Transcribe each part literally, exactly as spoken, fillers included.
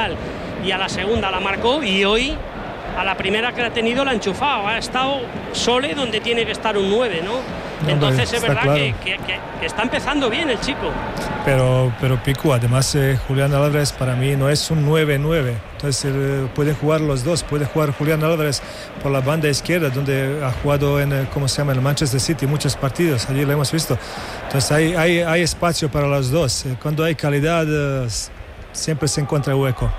final y a la segunda la marcó, y hoy a la primera que ha tenido la ha enchufado. Ha estado Sole donde tiene que estar un nueve, ¿no? Entonces Hombre, es verdad claro. que, que, que, que está empezando bien el chico. Pero, pero Pico, además eh, Julián Álvarez para mí no es un nueve nueve. Entonces eh, pueden jugar los dos. Puede jugar Julián Álvarez por la banda izquierda, donde ha jugado en, ¿cómo se llama?, en el Manchester City muchos partidos. Allí lo hemos visto. Entonces hay, hay, hay espacio para los dos. Cuando hay calidad eh, siempre se encuentra hueco.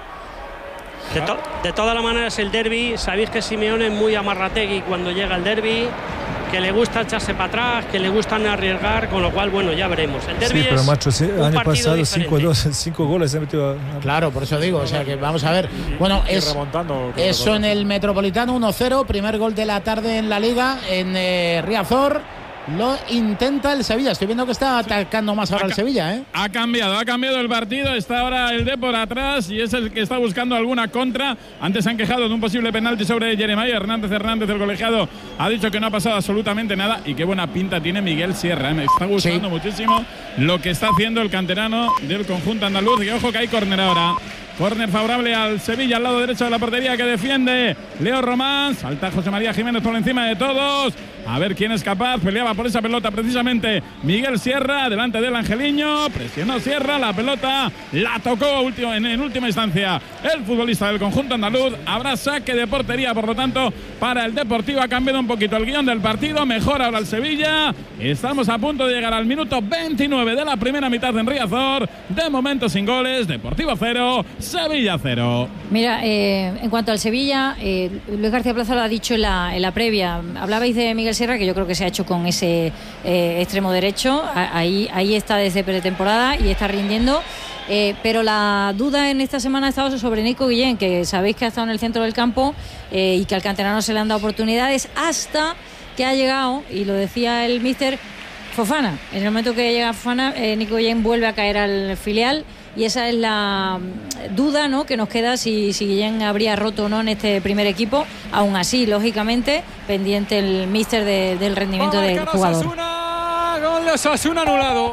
De, to- de todas las maneras, el derbi, sabéis que Simeone es muy amarrategui cuando llega el derbi, que le gusta echarse para atrás, que le gustan arriesgar, con lo cual, bueno, ya veremos. El derbi sí, pero es macho, sí, un año partido pasado cinco dos, cinco goles se metió. Claro, por eso digo, o sea que vamos a ver. Bueno, es eso en el Metropolitano, uno cero, primer gol de la tarde en la Liga, en eh, Riazor. Lo intenta el Sevilla. Estoy viendo que está atacando más ahora ha, el Sevilla, ¿eh? Ha cambiado, ha cambiado el partido. Está ahora el Depor atrás y es el que está buscando alguna contra. Antes se han quejado de un posible penalti sobre Jeremiah Hernández Hernández, el colegiado. Ha dicho que no ha pasado absolutamente nada. Y qué buena pinta tiene Miguel Sierra, ¿eh? Me está gustando sí. muchísimo lo que está haciendo el canterano del conjunto andaluz. Y ojo que hay córner ahora. Córner favorable al Sevilla, al lado derecho de la portería, que defiende Leo Román. Salta José María Jiménez por encima de todos. A ver quién es capaz. Peleaba por esa pelota precisamente Miguel Sierra, delante del angeliño. Presionó Sierra, la pelota la tocó último, en, en última instancia el futbolista del conjunto andaluz. Habrá saque de portería, por lo tanto, para el Deportivo. Ha cambiado un poquito el guión del partido. Mejor ahora el Sevilla. Estamos a punto de llegar al minuto veintinueve de la primera mitad en Riazor. De momento sin goles. Deportivo cero. Sevilla cero. Mira, eh, en cuanto al Sevilla, eh, Luis García Plaza lo ha dicho en la, en la previa. Hablabais de Miguel Sierra, que yo creo que se ha hecho con ese eh, extremo derecho. Ahí, ahí está desde pretemporada y está rindiendo. Eh, pero la duda en esta semana ha estado sobre Nico Guillén, que sabéis que ha estado en el centro del campo eh, y que al canterano se le han dado oportunidades hasta que ha llegado, y lo decía el míster, Fofana. En el momento que llega Fofana, eh, Nico Guillén vuelve a caer al filial. Y esa es la duda, ¿no?, que nos queda, si, si Guillén habría roto o no en este primer equipo. Aún así, lógicamente, pendiente el míster de, del rendimiento del jugador. Osasuna, gol de Osasuna anulado.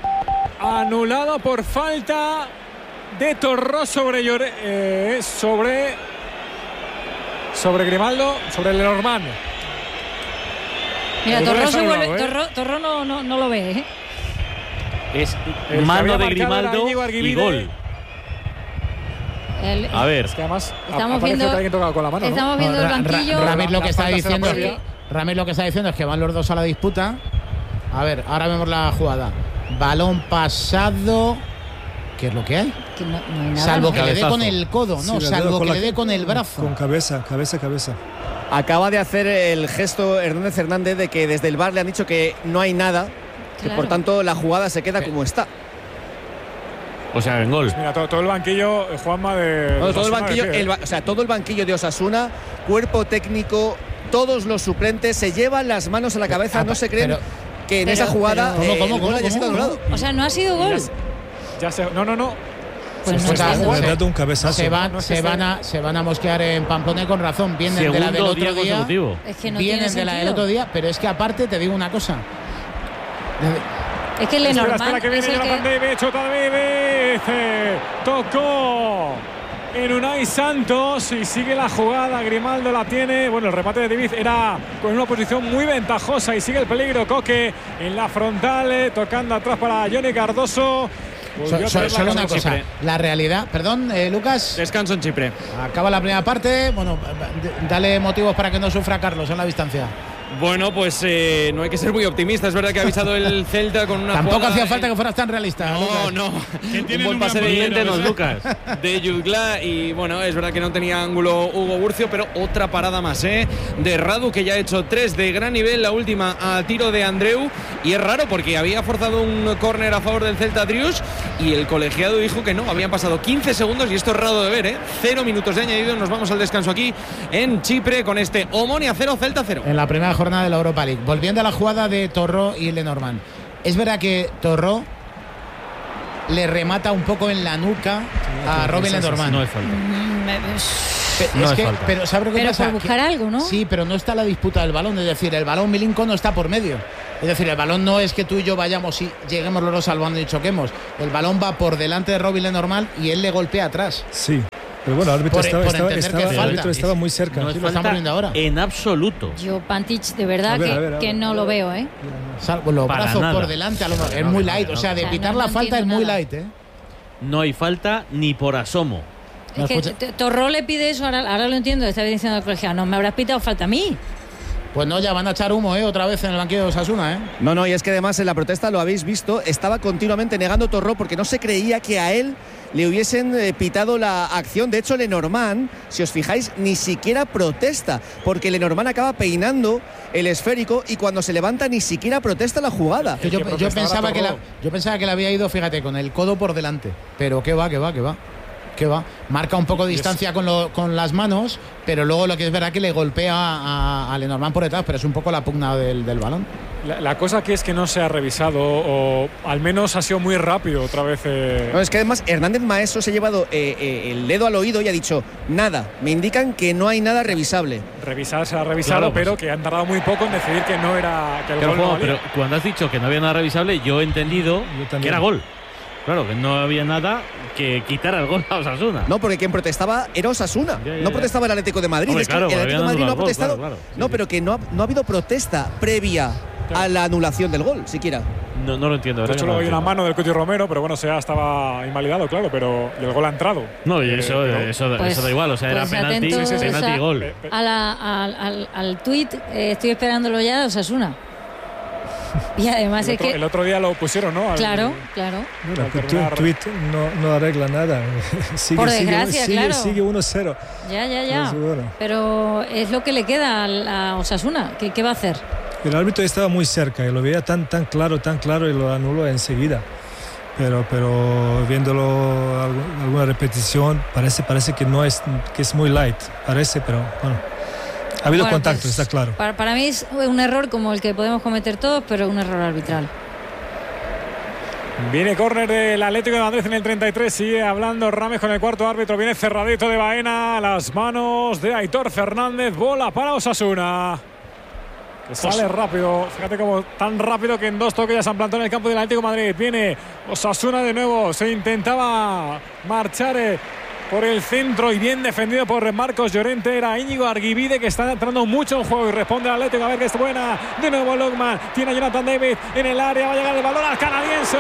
Anulado por falta de Torró sobre Llore, eh, sobre sobre Grimaldo, sobre Lenormand. Mira, Torró, se vuelve, anulado, ¿eh? Torró, Torró no, no, no lo ve, ¿eh? Es el mano de Grimaldo y gol. El, a ver, es que además estamos viendo, que alguien tocado con la mano, estamos ¿no? viendo no, el banquillo. Ra, Ra, Ramírez lo que está diciendo es que, Ramírez lo que está diciendo es que van los dos a la disputa. A ver, ahora vemos la jugada. Balón pasado. ¿Qué es lo que hay? Que no, no hay nada, salvo ¿no? que le dé con el codo, no, sí, salvo que la, le dé con el brazo. Con cabeza, cabeza, cabeza. Acaba de hacer el gesto Hernández Hernández de que desde el V A R le han dicho que no hay nada, que claro. por tanto la jugada se queda como está. O sea, en gol. Pues mira, todo, todo el banquillo, Juanma, de. No, de todo el banquillo, de el, o sea, todo el banquillo de Osasuna, cuerpo técnico, todos los suplentes se llevan las manos a la cabeza, ah, no se creen pero, que en pero, esa jugada pero, eh, ¿cómo, el cómo, gol haya cómo, sido anulado. O sea, no ha sido gol. Ya, ya se, no, no, no. Pues se, no se, se, un cabezazo. se, van, no se, se van a, se van a mosquear en Pamplona con razón. Vienen Segundo de la del otro día. día es que no vienen de la del otro día, pero es que aparte te digo una cosa. Es que Lenormand espera, espera, que viene Jonathan que... David, Chota David, tocó en Unai Santos y sigue la jugada. Grimaldo la tiene. Bueno, el remate de David era con una posición muy ventajosa y sigue el peligro. Coque en la frontal, eh, tocando atrás para Johnny Cardoso. So, so, solo una cosa, Chipre. La realidad, perdón, eh, Lucas. Descanso en Chipre. Acaba la primera parte. Bueno, dale motivos para que no sufra Carlos en la distancia. Bueno, pues eh, no hay que ser muy optimista. Es verdad que ha avisado el Celta con una Tampoco hacía en... falta que fueras tan realista. No, Lucas. no. Un buen pase de dientes, Lucas. De Jutgla. Y bueno, es verdad que no tenía ángulo Hugo Burcio, pero otra parada más, ¿eh? De Radu, que ya ha hecho tres de gran nivel. La última a tiro de Andreu. Y es raro porque había forzado un córner a favor del Celta Drius y el colegiado dijo que no. Habían pasado quince segundos y esto es raro de ver, ¿eh? Cero minutos de añadido. Nos vamos al descanso aquí en Chipre con este Omonia cero, Celta cero. En la primera jornada de la Europa League. Volviendo a la jugada de Torró y Lenormand. Es verdad que Torró le remata un poco en la nuca a Robin Lenormand. No es falta. Pe no es es que, falta. pero ¿sabe lo que pero pasa? por buscar que, algo, ¿no? Sí, pero no está la disputa del balón. Es decir, el balón Milinko no está por medio. Es decir, el balón no es que tú y yo vayamos y lleguemos los dos al bando y choquemos. El balón va por delante de Robin Lenormand y él le golpea atrás. Sí. Pero bueno, el árbitro, por, estaba, por estaba, estaba, el árbitro estaba muy cerca. No es Sí, lo están poniendo ahora. en absoluto. Yo, Pantic, de verdad A ver, que, a ver, a ver. que no lo veo, ¿eh? Salvo los Para brazos nada. por delante, a lo mejor. Es muy light. O sea, de O sea, pitar no- la no falta es entiendo muy nada. light, ¿eh? No hay falta ni por asomo. No, Es que escucha- T- Torró le pide eso, ahora, ahora lo entiendo, está diciendo al colegiado, no me habrás pitado falta a mí. Pues no, ya van a echar humo, ¿eh? Otra vez en el banquillo de Osasuna, ¿eh? No, no, y es que además en la protesta, lo habéis visto, estaba continuamente negando Torró porque no se creía que a él le hubiesen eh, pitado la acción. De hecho, Lenormand, si os fijáis, ni siquiera protesta, porque Lenormand acaba peinando el esférico y cuando se levanta ni siquiera protesta la jugada. Que yo, que yo protestaba pensaba que la, Torró. yo pensaba que le había ido, fíjate, con el codo por delante. Pero qué va, qué va, qué va. Qué va. Marca un poco de distancia con, lo, con las manos, pero luego lo que es verdad que le golpea a, a Lenormand por detrás, pero es un poco la pugna del, del balón. La, la cosa aquí es que no se ha revisado, o al menos ha sido muy rápido otra vez. Eh. No, es que además Hernández Maeso se ha llevado eh, eh, el dedo al oído y ha dicho nada. Me indican que no hay nada revisable. Revisar se ha revisado, Claro, pues. pero que han tardado muy poco en decidir que no era que el Claro, gol no Juan, valía. pero cuando has dicho que no había nada revisable, yo he entendido Yo que también. era gol. Claro, que no había nada que quitar el gol a Osasuna. No, porque quien protestaba era Osasuna. Ya, ya, no ya. protestaba el Atlético de Madrid. Hombre, Es que claro, el Atlético de habían Madrid no ha anulado el gol, protestado. claro, claro. Sí, no, sí. pero que no ha, no ha habido protesta previa a la anulación del gol, siquiera. No, no lo entiendo. De ¿verdad hecho, que no luego lo hay una entiendo? mano del Cuti Romero, pero bueno, ya estaba invalidado, claro, pero y el gol ha entrado. No, y Eh, eso, pero- eso, Pues- eso da igual. O sea, era pues penalti, atentos penalti a- y gol. Eh, eh, A la- al, al, al tuit, eh, estoy esperándolo ya de Osasuna. Y además el, es otro, que. el otro día lo pusieron, ¿no? Al- Claro, claro. Bueno, Al que tu terminar- tweet no, no arregla nada. sigue, Por sigue- desgracia, sigue, claro. Sigue uno cero. Ya, ya, ya. Pues bueno. Pero es lo que le queda al- a Osasuna. ¿Qué, qué va a hacer? El árbitro estaba muy cerca y lo veía tan, tan claro, tan claro y lo anuló enseguida. Pero, pero viéndolo algu- alguna repetición parece, parece que no es, que es muy light. Parece, pero bueno. Ha habido Bueno, contacto, pues, está claro. Para, para mí es un error como el que podemos cometer todos, pero un error arbitral. Viene córner del Atlético de Madrid en el treinta y tres. Sigue hablando Rames con el cuarto árbitro. Viene cerradito de Baena. A las manos de Aitor Fernández. Bola para Osasuna. Que sale rápido. Fíjate cómo tan rápido que en dos toques ya se han plantado en el campo del Atlético de Madrid. Viene Osasuna de nuevo. Se intentaba marchar eh, por el centro y bien defendido por Marcos Llorente. Era Íñigo Arguibide, que está entrando mucho en juego y responde al Atlético. A ver que es buena. De nuevo Logman. Tiene a Jonathan David en el área. Va a llegar el balón al canadiense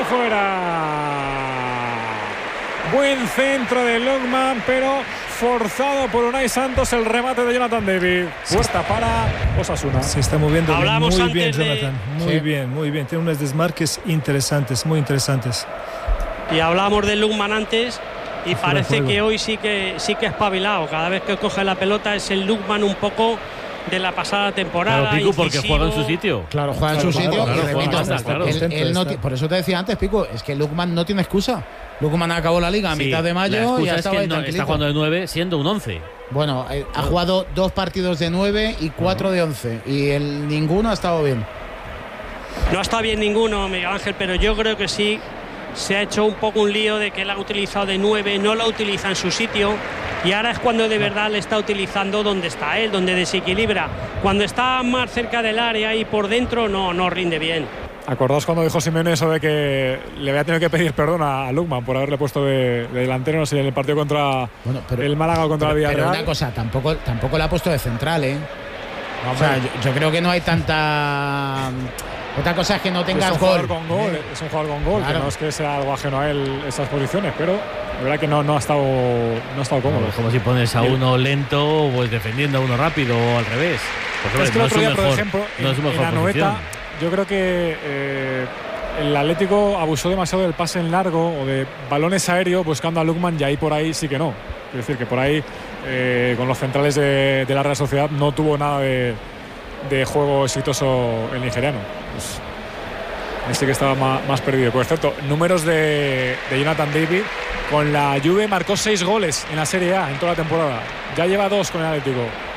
fuera. Buen centro de Logman, pero forzado por Unai Santos el remate de Jonathan David. Puerta para Osasuna. Se está moviendo bien, Hablamos muy bien, antes de- Jonathan. Muy Sí. bien, muy bien. Tiene unos desmarques interesantes, muy interesantes. Y hablábamos de Lukman antes y Fuera de parece juego. que hoy sí que sí que ha espabilado. Cada vez que coge la pelota es el Lukman un poco de la pasada temporada. Claro, Pico, porque incisivo. juega en su sitio. Claro, juega en Claro, su claro, sitio. claro, y juega repito, bastante, claro. él- Contento él no está. ti- por eso te decía antes, Pico, es que Lukman no tiene excusa. Lukman acabó la liga a Sí, mitad de la mayo excusa y ya es estaba que ahí no- está tranquilito. jugando de nueve siendo un once. Bueno, eh, ha jugado dos partidos de nueve y cuatro de once. Y el, ninguno ha estado bien. No está bien ninguno, Miguel Ángel, pero yo creo que sí se ha hecho un poco un lío de que él ha utilizado de nueve, no lo utiliza en su sitio y ahora es cuando de verdad le está utilizando donde está él, donde desequilibra. Cuando está más cerca del área y por dentro no, no rinde bien. Acordaos cuando dijo Simeone eso de que le había tenido que pedir perdón a Lukman por haberle puesto de, de delantero, no sé, en el partido contra Bueno, pero, el Málaga o contra pero, el pero Villarreal. una cosa, tampoco, tampoco le ha puesto de central, ¿eh? No, O sea, hombre, yo, yo creo que no hay tanta. Otra cosa es que no es tengas un gol. jugador con gol, es un jugador con gol, Claro. que no es que sea algo ajeno a él esas posiciones, pero la verdad que no, no ha estado no ha estado cómodo. Es como si pones a uno lento, pues defendiendo a uno rápido o al revés. Pues, Es que el no otro su día, por mejor- ejemplo, no es su en, en mejor Anoeta, posición. yo creo que eh, el Atlético abusó demasiado del pase en largo o de balones aéreos buscando a Lukman y ahí por ahí sí que no. Es decir, que por ahí eh, con los centrales de, de la Real Sociedad no tuvo nada de, de juego exitoso el nigeriano. Pues, ahí sí que estaba más, más perdido. Por cierto, números de, de Jonathan David. Con la Juve marcó seis goles en la Serie A en toda la temporada. Ya lleva dos con el Atlético.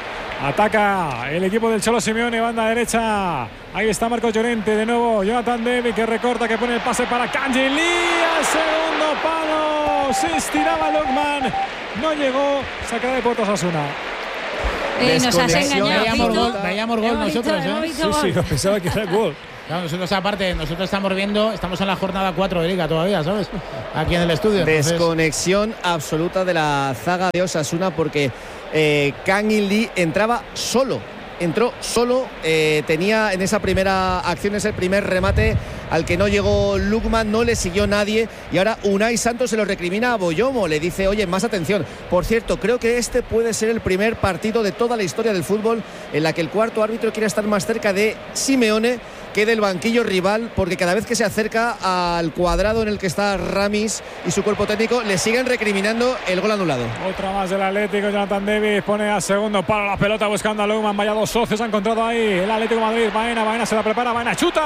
Ataca el equipo del Cholo Simeone, banda derecha. Ahí está Marcos Llorente, de nuevo Jonathan David que recorta, que pone el pase para Kangin Lee al segundo palo. Se estiraba Lukman, no llegó, sacará de puertas Osasuna. Eh, nos has Desconexión. engañado, Veíamos Pito. gol, veíamos gol Hemos visto- nosotros, hemos ¿eh? visto Sí, sí, gol. yo pensaba que era gol. Claro, nosotros aparte, nosotros estamos viendo, estamos en la jornada cuatro de Liga todavía, ¿sabes? Aquí en el estudio. Entonces... Desconexión absoluta de la zaga de Osasuna porque eh, Kang In Lee entraba solo. Entró solo, eh, tenía en esa primera acción ese primer remate al que no llegó Lukman, no le siguió nadie y ahora Unai Santos se lo recrimina a Boyomo, le dice, oye, más atención. Por cierto, creo que este puede ser el primer partido de toda la historia del fútbol en la que el cuarto árbitro quiere estar más cerca de Simeone que del banquillo rival, porque cada vez que se acerca al cuadrado en el que está Ramis y su cuerpo técnico, le siguen recriminando el gol anulado. Otra más del Atlético, Jonathan Davis pone a segundo palo la pelota buscando a Lukman, vaya dos socios ha encontrado ahí el Atlético de Madrid. Baena, Baena se la prepara, Baena chuta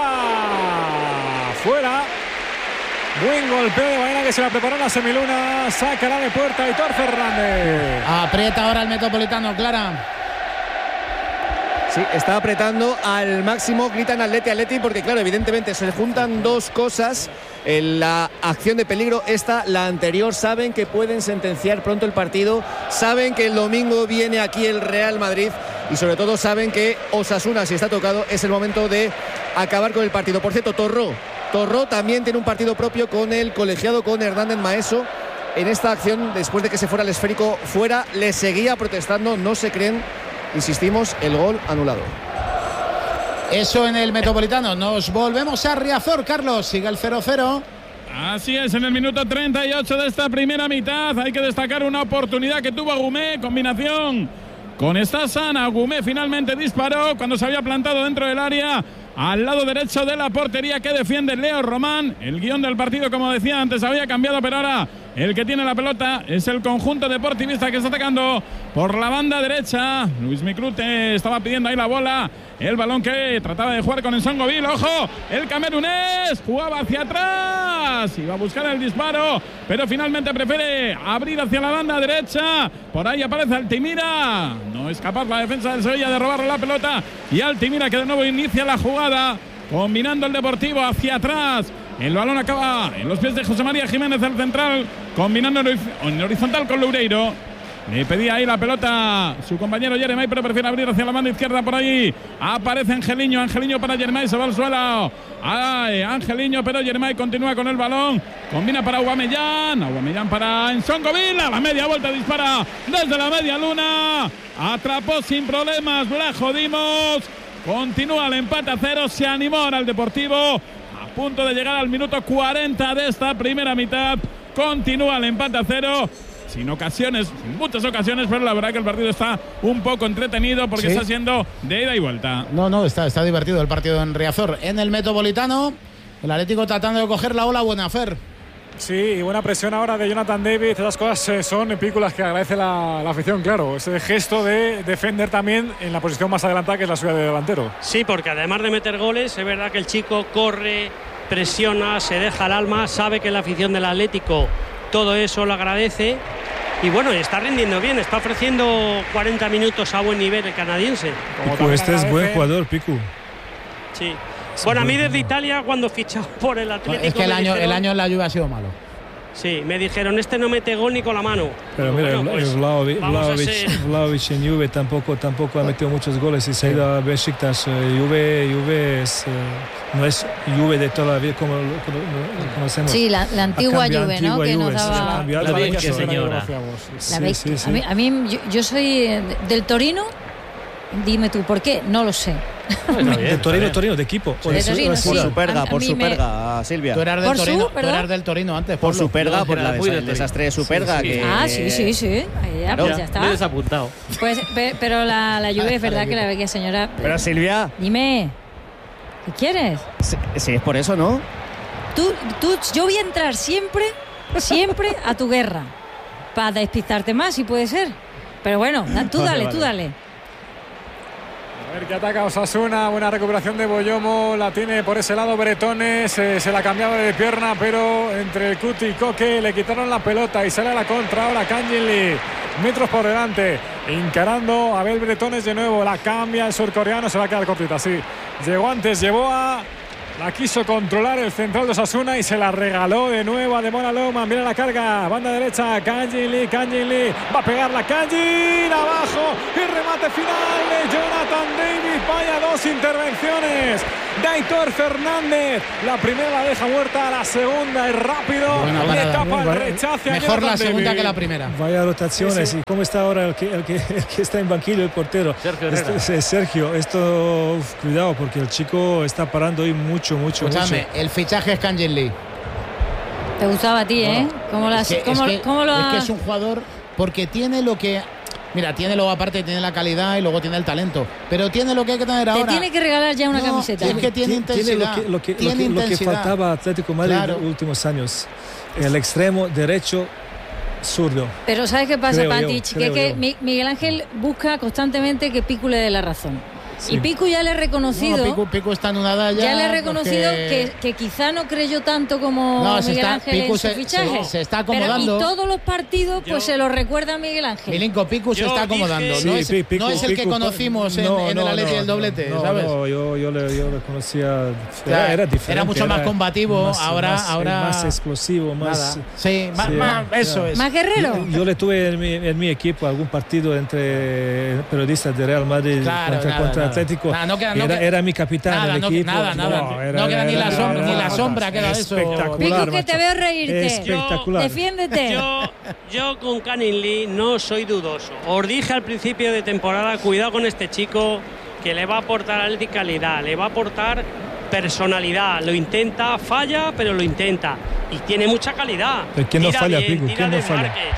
fuera. Buen golpe de Baena que se la preparó la semiluna, sacará de puerta Aitor Fernández. Aprieta ahora el Metropolitano, Clara. Sí, está apretando al máximo, gritan Atleti, Atleti, porque claro, evidentemente se juntan dos cosas. En la acción de peligro, esta, la anterior, saben que pueden sentenciar pronto el partido, saben que el domingo viene aquí el Real Madrid y sobre todo saben que Osasuna, si está tocado, es el momento de acabar con el partido. Por cierto, Torró, Torró también tiene un partido propio con el colegiado, con Hernández Maeso. En esta acción, después de que se fuera el esférico fuera, le seguía protestando, no se creen. Insistimos, el gol anulado. Eso en el Metropolitano. Nos volvemos a Riazor, Carlos. Sigue el cero cero. Así es, en el minuto treinta y ocho de esta primera mitad. Hay que destacar una oportunidad que tuvo Agumé. Combinación con Stassan. Agumé finalmente disparó cuando se había plantado dentro del área, al lado derecho de la portería que defiende Leo Román. El guión del partido, como decía antes, había cambiado, pero ahora el que tiene la pelota es el conjunto deportivista que está atacando por la banda derecha. Luis Miclute estaba pidiendo ahí la bola. El balón que trataba de jugar con Nsongovil. ¡Ojo! El camerunés jugaba hacia atrás. Iba a buscar el disparo, pero finalmente prefiere abrir hacia la banda derecha. Por ahí aparece Altimira. No es capaz la defensa del Sevilla de robarle la pelota. Y Altimira, que de nuevo inicia la jugada, combinando el Deportivo hacia atrás. El balón acaba en los pies de José María Jiménez, el central, combinando en horizontal con Loureiro. Le pedía ahí la pelota su compañero Jeremai, pero prefiere abrir hacia la banda izquierda. Por ahí aparece Angeliño. Angeliño para Jeremai, se va al suelo. Ay, Angeliño, pero Jeremai continúa con el balón. Combina para Aubameyang. Aubameyang para Nsongovil. A la media vuelta dispara desde la media luna. Atrapó sin problemas Blajo Dimos. Continúa el empate a cero. Se animó ahora el Deportivo. A punto de llegar al minuto cuarenta de esta primera mitad. Continúa el empate a cero. Sin ocasiones, sin muchas ocasiones, pero la verdad que el partido está un poco entretenido porque ¿sí? Está siendo de ida y vuelta. No, no, está, está divertido el partido en Riazor. En el Metropolitano, el Atlético tratando de coger la ola buena, Fer. Sí, y buena presión ahora de Jonathan David. Esas cosas eh, son películas que agradece la, la afición, claro. Ese gesto de defender también en la posición más adelantada, que es la suya de delantero. Sí, porque además de meter goles, es verdad que el chico corre, presiona, se deja el alma, sabe que la afición del Atlético todo eso lo agradece. Y bueno, está rindiendo bien, está ofreciendo cuarenta minutos a buen nivel el canadiense. Picu, este es buen jugador, Picu. Sí. Bueno, a mí desde Italia, cuando fichó por el Atlético. Es que el año, dijeron, el año en la Juve ha sido malo. Sí, me dijeron, este no mete gol ni con la mano. Pero mira, bueno, pues, Vlahovic, ser... Vlahovic en Juve tampoco, tampoco ha metido muchos goles y se ha ido a Besiktas. Juve, Juve es, no es Juve de toda la vida como lo conocemos. Sí, la, la antigua Juve, antigua ¿no? Que Juve, nos daba... Sí, la vecchia señora. La vecchia. Sí, sí, sí. A mí, a mí yo, yo soy del Torino. Dime tú, ¿por qué? No lo sé. No, bien, de Torino, Torino, de equipo. Sí, de Torino, sí. Por su perga, a, a por su me... perga, Silvia. Tú eras del, Torino, su, tú eras del Torino antes. Por, por su perga, no, por la muy des desastre de su perga. Sí, sí. Que... Ah, sí, sí, sí. Ahí ya, claro, pues ya está. Me he desapuntado. Pues, pe, pero la, la Juve es verdad que la vecchia señora. Pero Silvia. Dime, ¿qué quieres? Sí, sí, es por eso, ¿no? Tú, tú, yo voy a entrar siempre, siempre a tu guerra. Para despistarte más, si puede ser. Pero bueno, tú dale, vale, tú dale. vale. A ver que ataca Osasuna, buena recuperación de Boyomo, la tiene por ese lado Bretones, eh, se la cambiaba de pierna, pero entre el Cuti y Coque le quitaron la pelota y sale a la contra ahora Kangin, metros por delante, encarando a Abel Bretones de nuevo, la cambia el surcoreano, se va a quedar cortita, sí, llegó antes, llevó a... La quiso controlar el central de Osasuna y se la regaló de nuevo a Demona Loma. Mira la carga, banda derecha, Kangin Lee, Kangin Lee, va a pegar la Kangin, abajo, y remate final de Jonathan David. Vaya dos intervenciones de Aitor Fernández. La primera la deja muerta, la segunda es rápido. Le tapa el rechace. Mejor la segunda que la primera. Vaya rotaciones. Sí, sí. ¿Y cómo está ahora el que, el que, el que está en banquillo, el portero? Sergio Esto, Herrera. Sergio, esto, uf, cuidado, porque el chico está parando hoy mucho, mucho, Escuchadme, mucho. el fichaje es Kangin Lee. Te gustaba a ti, ¿eh? ¿Cómo, las, Es que, cómo, es que- cómo lo es ha- que es un jugador porque tiene lo que. Mira, tiene luego aparte, tiene la calidad y luego tiene el talento. Pero tiene lo que hay que tener Te ahora. tiene que regalar ya una No, camiseta. es que tiene Tiene intensidad. lo que, lo que, lo tiene que, lo que intensidad. faltaba a Atlético de Madrid Claro. en los últimos años. El extremo derecho zurdo. Pero ¿sabes qué pasa, Creo yo, Pantich? Que, creo que yo. Mi- Miguel Ángel busca constantemente que Picu le dé la razón. Sí. Y Picu ya le ha reconocido, No, Pico, Pico está en una edad ya. ya le ha reconocido porque- que, que quizá no creyó tanto como No, se Miguel está- Ángel Picu en se- su fichaje. se- se está Pero, acomodando. y todos los partidos pues Yo- se lo recuerda a Miguel Ángel. Milinko Pico se Yo está dije- acomodando. Sí, no, es, Pi- Pico- no es el que Pico- conocimos en, no, en no, el Atleti no, del doblete, no, ¿sabes? No, yo, yo, le, yo le conocía. O sea, Era, era diferente. era mucho más combativo, más- ahora- más, ahora- más explosivo, más. Nada. Sí, ma- sí, ma- ya. eso es. ¿Más guerrero? Yo, yo le tuve en mi, en mi equipo algún partido entre periodistas de Real Madrid Claro, contra, nada, contra nada. Atlético. Nada, no queda- no era, queda- era mi capitán Nada, del no, equipo. nada, nada. era- No queda ni la era- sombra- era- ni la era sombra queda de eso. espectacular, Picu, que macho. te veo reírte. Espectacular. Defiéndete. Yo, yo con Canning Lee no soy dudoso. Os dije al principio de temporada, cuidado con este chico, que le va a aportar a Atleti calidad, le va a aportar personalidad. Lo intenta, falla, pero lo intenta. Y tiene mucha calidad. ¿Pero quién no Tira falla, bien, Picu? tira ¿Quién no de falla? Márquez.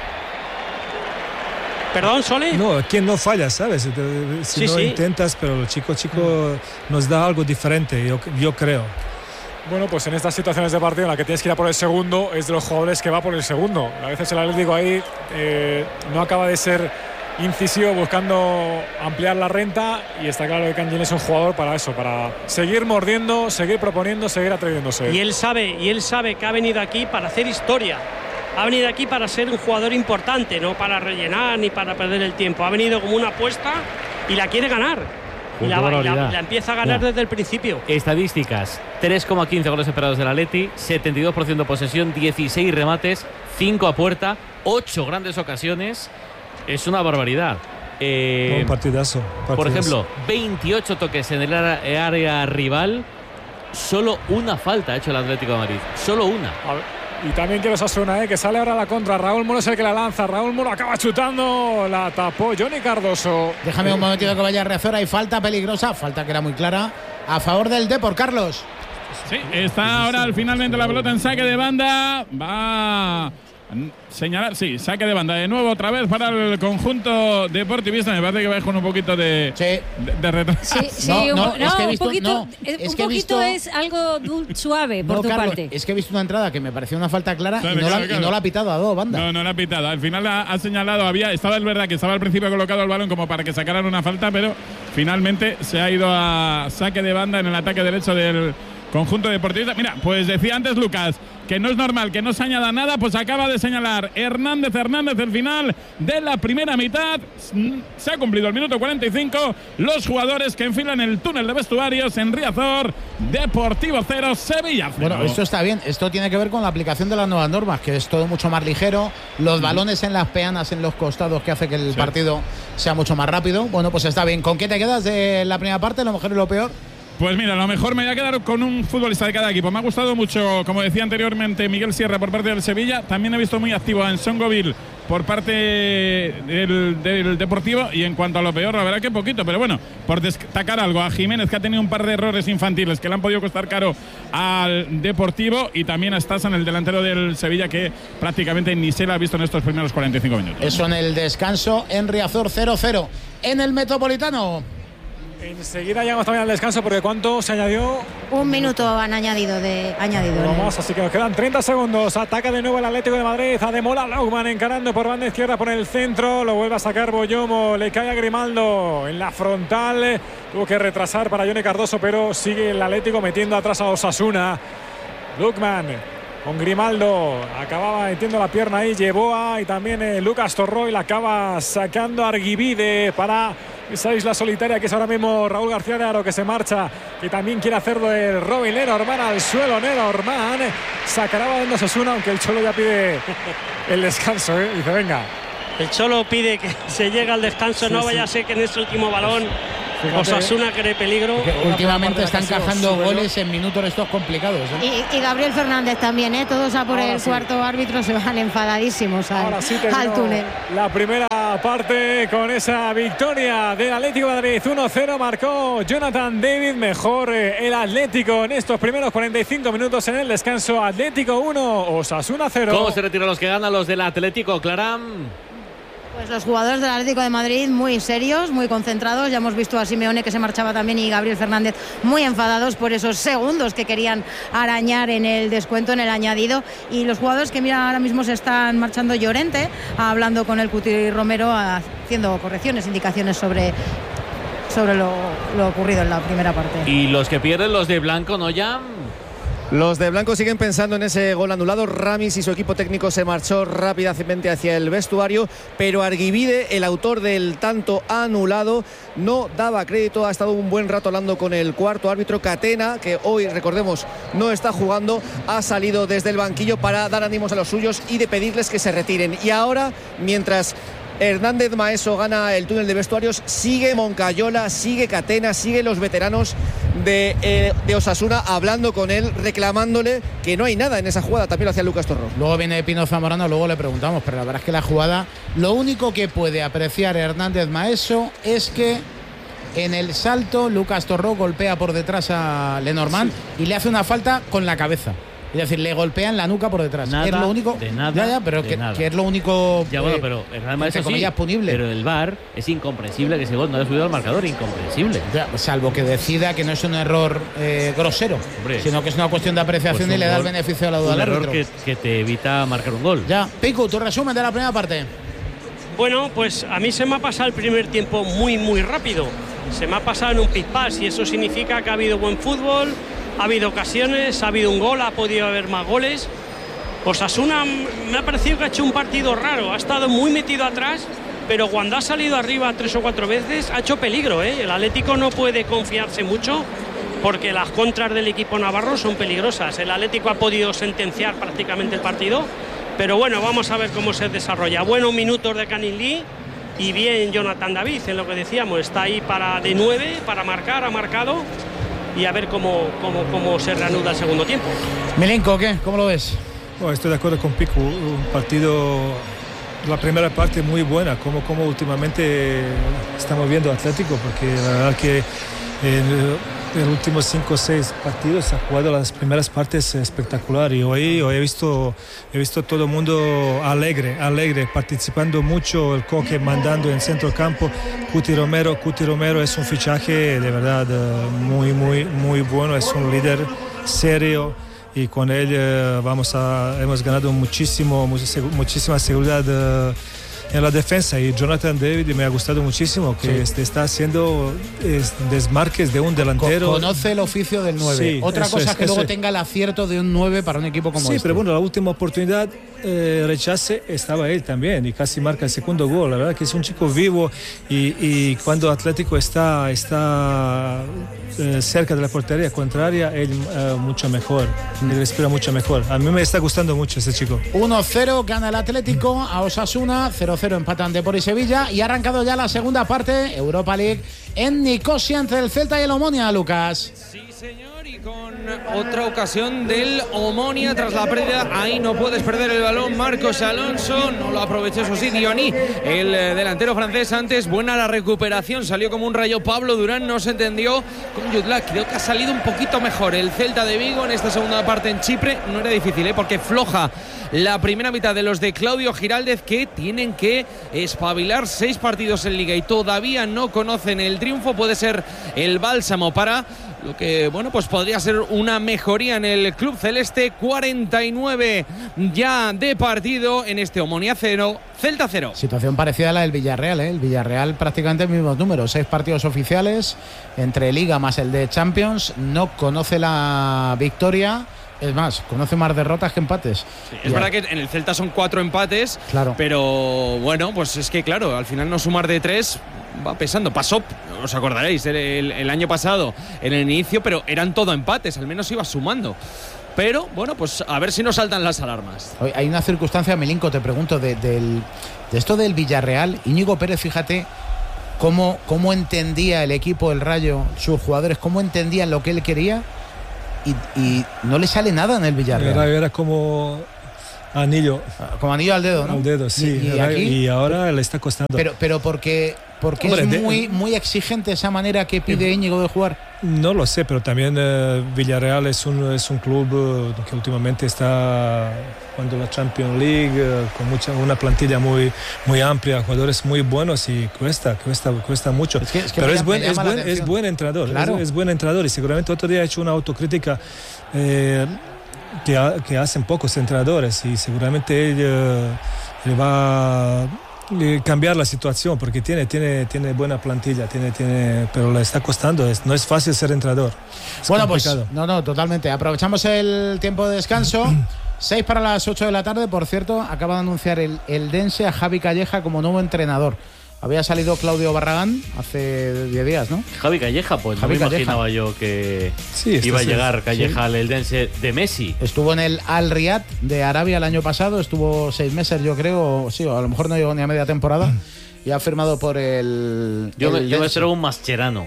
¿Perdón, Sole? No, ¿quién no falla, sabes? Si Sí, no sí. intentas, pero el chico, chico nos da algo diferente, yo, yo creo. Bueno, pues en estas situaciones de partido en la que tienes que ir a por el segundo, es de los jugadores que va por el segundo. A veces el Atlético ahí eh, no acaba de ser incisivo buscando ampliar la renta, y está claro que Kangin es un jugador para eso, para seguir mordiendo, seguir proponiendo, seguir atreviéndose. Y él sabe, y él sabe que ha venido aquí para hacer historia. Ha venido aquí para ser un jugador importante, no para rellenar ni para perder el tiempo. Ha venido como una apuesta y la quiere ganar. Y la, Qué va- y la- barbaridad. la empieza a ganar Ya. desde el principio. Estadísticas: tres coma quince goles esperados del Atleti, setenta y dos por ciento posesión, dieciséis remates, cinco a puerta, ocho grandes ocasiones. Es una barbaridad. Eh, Un partidazo, por partidazo. ejemplo, veintiocho toques en el área, área rival. Solo una falta ha hecho el Atlético de Madrid. Solo una. A ver, y también quiero Osasuna, ¿eh? Que sale ahora la contra. Raúl Moro es el que la lanza. Raúl Moro acaba chutando. La tapó Johnny Cardoso. Déjame un momentito que vaya a Riazor. Hay falta peligrosa, falta que era muy clara, a favor del Depor, Carlos. Sí, está ahora finalmente la pelota en saque de banda. Va a señalar, sí, saque de banda de nuevo otra vez para el conjunto deportivista. Me parece que va con un poquito de, Sí. de, de retraso. Sí, sí, No, un, no, po- es no, que he un visto- poquito, no, es, es un que he poquito visto- es algo dul- suave por No, tu Carlos, parte. es que he visto una entrada que me pareció una falta clara Claro, y, no claro, la, claro. y no la ha pitado a dos bandas. No, no la ha pitado. Al final ha, ha señalado, había, estaba es verdad que estaba al principio colocado el balón como para que sacaran una falta, pero finalmente se ha ido a saque de banda en el ataque derecho del conjunto deportivista. Mira, pues decía antes Lucas que no es normal que no se añada nada, pues acaba de señalar Hernández Hernández el final de la primera mitad. Se ha cumplido el minuto cuarenta y cinco. Los jugadores que enfilan el túnel de vestuarios en Riazor. Deportivo cero, Sevilla cero. Bueno, esto está bien. Esto tiene que ver con la aplicación de las nuevas normas, que es todo mucho más ligero. Los balones en las peanas, en los costados, que hace que el Sí. partido sea mucho más rápido. Bueno, pues está bien. ¿Con qué te quedas de la primera parte, lo mejor y lo peor? Pues mira, a lo mejor me voy a quedar con un futbolista de cada equipo. Me ha gustado mucho, como decía anteriormente, Miguel Sierra por parte del Sevilla. También he visto muy activo a Nsongoville por parte del, del Deportivo. Y en cuanto a lo peor, la verdad que poquito. Pero bueno, por destacar algo, a Jiménez, que ha tenido un par de errores infantiles que le han podido costar caro al Deportivo. Y también a Stasan, el delantero del Sevilla, que prácticamente ni se la ha visto en estos primeros cuarenta y cinco minutos. Eso en el descanso en Riazor cero cero. En el Metropolitano. Enseguida llegamos también al descanso, porque ¿cuánto se añadió? Un minuto han añadido de añadido. Uno en el- más, así que nos quedan treinta segundos. Ataca de nuevo el Atlético de Madrid. Ademola Laugman encarando por banda izquierda por el centro. Lo vuelve a sacar Boyomo. Le cae a Grimaldo en la frontal. Tuvo que retrasar para Johnny Cardoso, pero sigue el Atlético metiendo atrás a Osasuna. Lukman con Grimaldo. Acababa metiendo la pierna ahí. Yeboa y también eh, Lucas Torroy. La acaba sacando Arguibide para esa isla solitaria que es ahora mismo Raúl García de Aro, que se marcha, que también quiere hacerlo de Robin Lenormand al suelo. Lenormand sacará balón Osasuna, aunque el Cholo ya pide el descanso, ¿eh? Dice, venga. El Cholo pide que se llegue al descanso, Sí, no sí. vaya a ser que en ese último balón fíjate. Osasuna cree peligro. Porque últimamente está encajando goles en minutos estos complicados. ¿eh? Y, y Gabriel Fernández también, ¿eh? Todos a por Ahora el sí. cuarto árbitro se van enfadadísimos al, sí al túnel. La primera parte con esa victoria del Atlético de Madrid. uno cero marcó Jonathan David. Mejor eh, el Atlético en estos primeros cuarenta y cinco minutos en el descanso. Atlético uno, Osasuna cero. ¿Cómo se retiran los que ganan los del Atlético, Clara? Pues los jugadores del Atlético de Madrid muy serios, muy concentrados. Ya hemos visto a Simeone que se marchaba también y Gabriel Fernández muy enfadados por esos segundos que querían arañar en el descuento, en el añadido. Y los jugadores que mira ahora mismo se están marchando. Llorente, hablando con el Cuti Romero, haciendo correcciones, indicaciones sobre, sobre lo, lo ocurrido en la primera parte. Y los que pierden, los de blanco, ¿no, ya? Los de blanco siguen pensando en ese gol anulado. Ramis y su equipo técnico se marchó rápidamente hacia el vestuario, pero Arguibide, el autor del tanto anulado, no daba crédito. Ha estado un buen rato hablando con el cuarto árbitro, Catena, que hoy, recordemos, no está jugando. Ha salido desde el banquillo para dar ánimos a los suyos y de pedirles que se retiren. Y ahora, mientras Hernández Maeso gana el túnel de vestuarios, sigue Moncayola, sigue Catena, sigue los veteranos de, eh, de Osasuna hablando con él, reclamándole que no hay nada en esa jugada. También lo hacía Lucas Torró. Luego viene Pino Zamorano, luego le preguntamos, pero la verdad es que la jugada, lo único que puede apreciar Hernández Maeso es que en el salto Lucas Torró golpea por detrás a Lenormand sí. y le hace una falta con la cabeza. Es decir, le golpean la nuca por detrás. Nada, es lo único. De nada, ya, ya, pero que, que es lo único. Ya, bueno, pero eh, entre comillas, sí, punible. Pero el V A R es incomprensible que ese gol no haya subido al marcador, incomprensible. Ya, salvo que decida que no es un error eh, grosero, Hombre, sino que es una cuestión de apreciación pues y le da el beneficio de la duda al árbitro. Un error que, que te evita marcar un gol. Ya, Pico, tu resumen de la primera parte. Bueno, pues a mí se me ha pasado el primer tiempo muy, muy rápido. Se me ha pasado en un pispás y eso significa que ha habido buen fútbol. Ha habido ocasiones, ha habido un gol, ha podido haber más goles. Osasuna me ha parecido que ha hecho un partido raro, ha estado muy metido atrás, pero cuando ha salido arriba tres o cuatro veces ha hecho peligro, ¿eh? El Atlético no puede confiarse mucho porque las contras del equipo navarro son peligrosas. El Atlético ha podido sentenciar prácticamente el partido, pero bueno, vamos a ver cómo se desarrolla. Buenos minutos de Canin Lee y bien Jonathan David, en lo que decíamos, está ahí para de nueve, para marcar, ha marcado. Y a ver cómo, cómo, cómo se reanuda el segundo tiempo. Milenko, ¿qué? ¿Cómo lo ves? Oh, estoy de acuerdo con Pico. Un partido, la primera parte muy buena, como, como últimamente estamos viendo Atlético, porque la verdad que en los últimos cinco o seis partidos ha jugado las primeras partes espectacular y hoy, hoy he visto he visto todo el mundo alegre, alegre, participando mucho, el Coque mandando en centro campo. Cuti Romero, Cuti Romero es un fichaje de verdad muy, muy, muy bueno, es un líder serio y con él eh, vamos a, hemos ganado muchísimo, muchísima seguridad eh, en la defensa y Jonathan David me ha gustado muchísimo que sí. está haciendo es, desmarques de un delantero. Conoce el oficio del nueve. Sí, Otra cosa es, es que luego es. tenga el acierto de un nueve para un equipo como sí, este. Sí, pero bueno, la última oportunidad eh, rechace estaba él también y casi marca el segundo gol. La verdad que es un chico vivo y, y cuando Atlético está, está eh, cerca de la portería contraria, él eh, mucho mejor, él respira mucho mejor. A mí me está gustando mucho este chico. uno cero gana el Atlético a Osasuna, cero cero empatan Depor y Sevilla y ha arrancado ya la segunda parte, Europa League en Nicosia entre el Celta y el Omonia, Lucas. Sí, señor, y con otra ocasión del Omonia tras la pérdida. Ahí no puedes perder el balón Marcos Alonso, no lo aprovechó, eso sí, Diony, el delantero francés. Antes, buena la recuperación, salió como un rayo Pablo Durán, no se entendió con Yudlak. Creo que ha salido un poquito mejor el Celta de Vigo en esta segunda parte en Chipre. No era difícil, ¿eh? Porque floja la primera mitad de los de Claudio Giraldez, que tienen que espabilar. Seis partidos en Liga y todavía no conocen el triunfo. Puede ser el bálsamo para lo que, bueno, pues podría ser una mejoría en el club celeste. Cuarenta y nueve ya de partido en este Omonia cero, Celta cero. Situación parecida a la del Villarreal, ¿eh? El Villarreal prácticamente el mismo número, seis partidos oficiales entre Liga más el de Champions, no conoce la victoria. Es más, conoce más derrotas que empates. Sí, es ya. verdad que en el Celta son cuatro empates, claro. Pero bueno, pues es que claro, al final no sumar de tres va pesando. Pasó, os acordaréis, el, el, el año pasado en el inicio, pero eran todo empates, al menos iba sumando. Pero bueno, pues a ver si nos saltan las alarmas. Hay una circunstancia, Milinko, te pregunto, de, del, de esto del Villarreal. Íñigo Pérez, fíjate cómo, cómo entendía el equipo del Rayo, sus jugadores, cómo entendían lo que él quería y, y no le sale nada en el Villarreal. Era, era como anillo. Como anillo al dedo, ¿no? Al dedo, sí. Y, y, Era, aquí, y ahora le está costando. Pero, pero porque, porque Hombre, es muy, de, muy exigente esa manera que pide Íñigo de jugar. No lo sé, pero también uh, Villarreal es un, es un club uh, que últimamente está jugando la Champions League uh, con mucha, una plantilla muy, muy amplia, jugadores muy buenos y cuesta, cuesta, cuesta mucho. Es que, es que pero es buen, es, buen, es buen entrenador, claro. es, es buen entrenador y seguramente otro día ha hecho una autocrítica eh, que, ha, que hacen pocos entrenadores y seguramente él uh, le va a cambiar la situación porque tiene, tiene, tiene buena plantilla, tiene, tiene, pero le está costando, es, no es fácil ser entrenador. Es bueno, complicado. Pues no, no, totalmente. Aprovechamos el tiempo de descanso. seis para las ocho de la tarde, por cierto, acaba de anunciar el, el Dense a Javi Calleja como nuevo entrenador. Había salido Claudio Barragán hace diez días, ¿no? Javi Calleja, pues Javi no me Calleja. imaginaba yo que sí, iba a llegar es, Calleja sí. al Eldense de Messi. Estuvo en el Al Riyad de Arabia el año pasado, estuvo seis meses yo creo, sí, a lo mejor no llegó ni a media temporada, mm. y ha firmado por el... Yo, el me, yo me espero un Mascherano.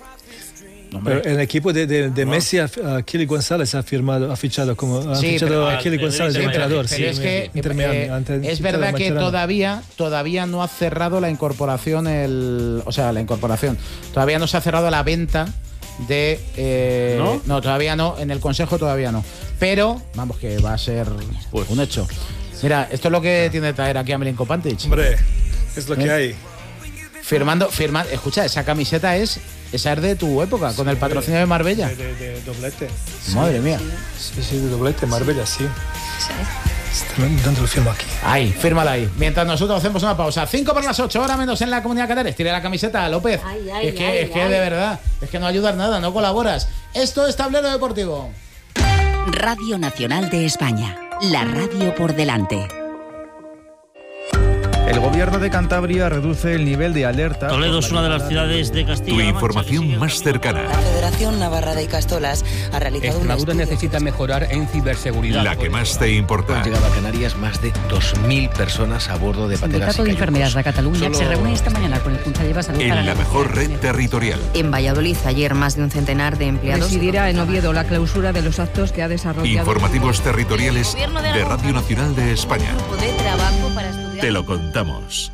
Pero el equipo de, de, de Messi, a, a Kili González ha firmado, ha fichado como ha sí, fichado a Kili González de entrenador. Pero sí, es que eh, es verdad que todavía todavía no ha cerrado la incorporación el, o sea, la incorporación. Todavía no se ha cerrado la venta de eh, ¿No? no, todavía no, en el Consejo todavía no. Pero vamos que va a ser pues. un hecho. Mira, esto es lo que tiene que traer aquí a Milinko Pantic. Hombre, es lo ¿Eh? que hay. Firmando, firmando, escucha, esa camiseta es esa es de tu época, sí, con el patrocinio de Marbella. De, de, de doblete. Madre sí, mía. Sí, sí, de doblete, Marbella, sí. sí. ¿Dónde lo firmo aquí? Ahí, fírmala ahí. Mientras nosotros hacemos una pausa. Cinco para las ocho, hora menos en la Comunidad Canaria. Tira la camiseta, López. Ay, ay, es que, ay, es que ay. de verdad, es que no ayudas nada, no colaboras. Esto es Tablero Deportivo. Radio Nacional de España. La radio por delante. El gobierno de Cantabria reduce el nivel de alerta. Toledo es una de las ciudades de Castilla. Tu información más cercana. La Federación Navarra de Icastolas ha realizado Extremadura necesita mejorar en ciberseguridad. La que más te importa. Han llegado a Canarias más de dos mil personas a bordo de pateras. El Sindicato de Enfermeras de Cataluña Solo... se reúne esta mañana con el Consejo de Salud. En la, la mejor red territorial. En Valladolid ayer más de un centenar de empleados. Presidirá en Oviedo la clausura de los actos que ha desarrollado. Informativos territoriales de, de Radio Nacional de España. De trabajo para estudiar. Te lo contamos.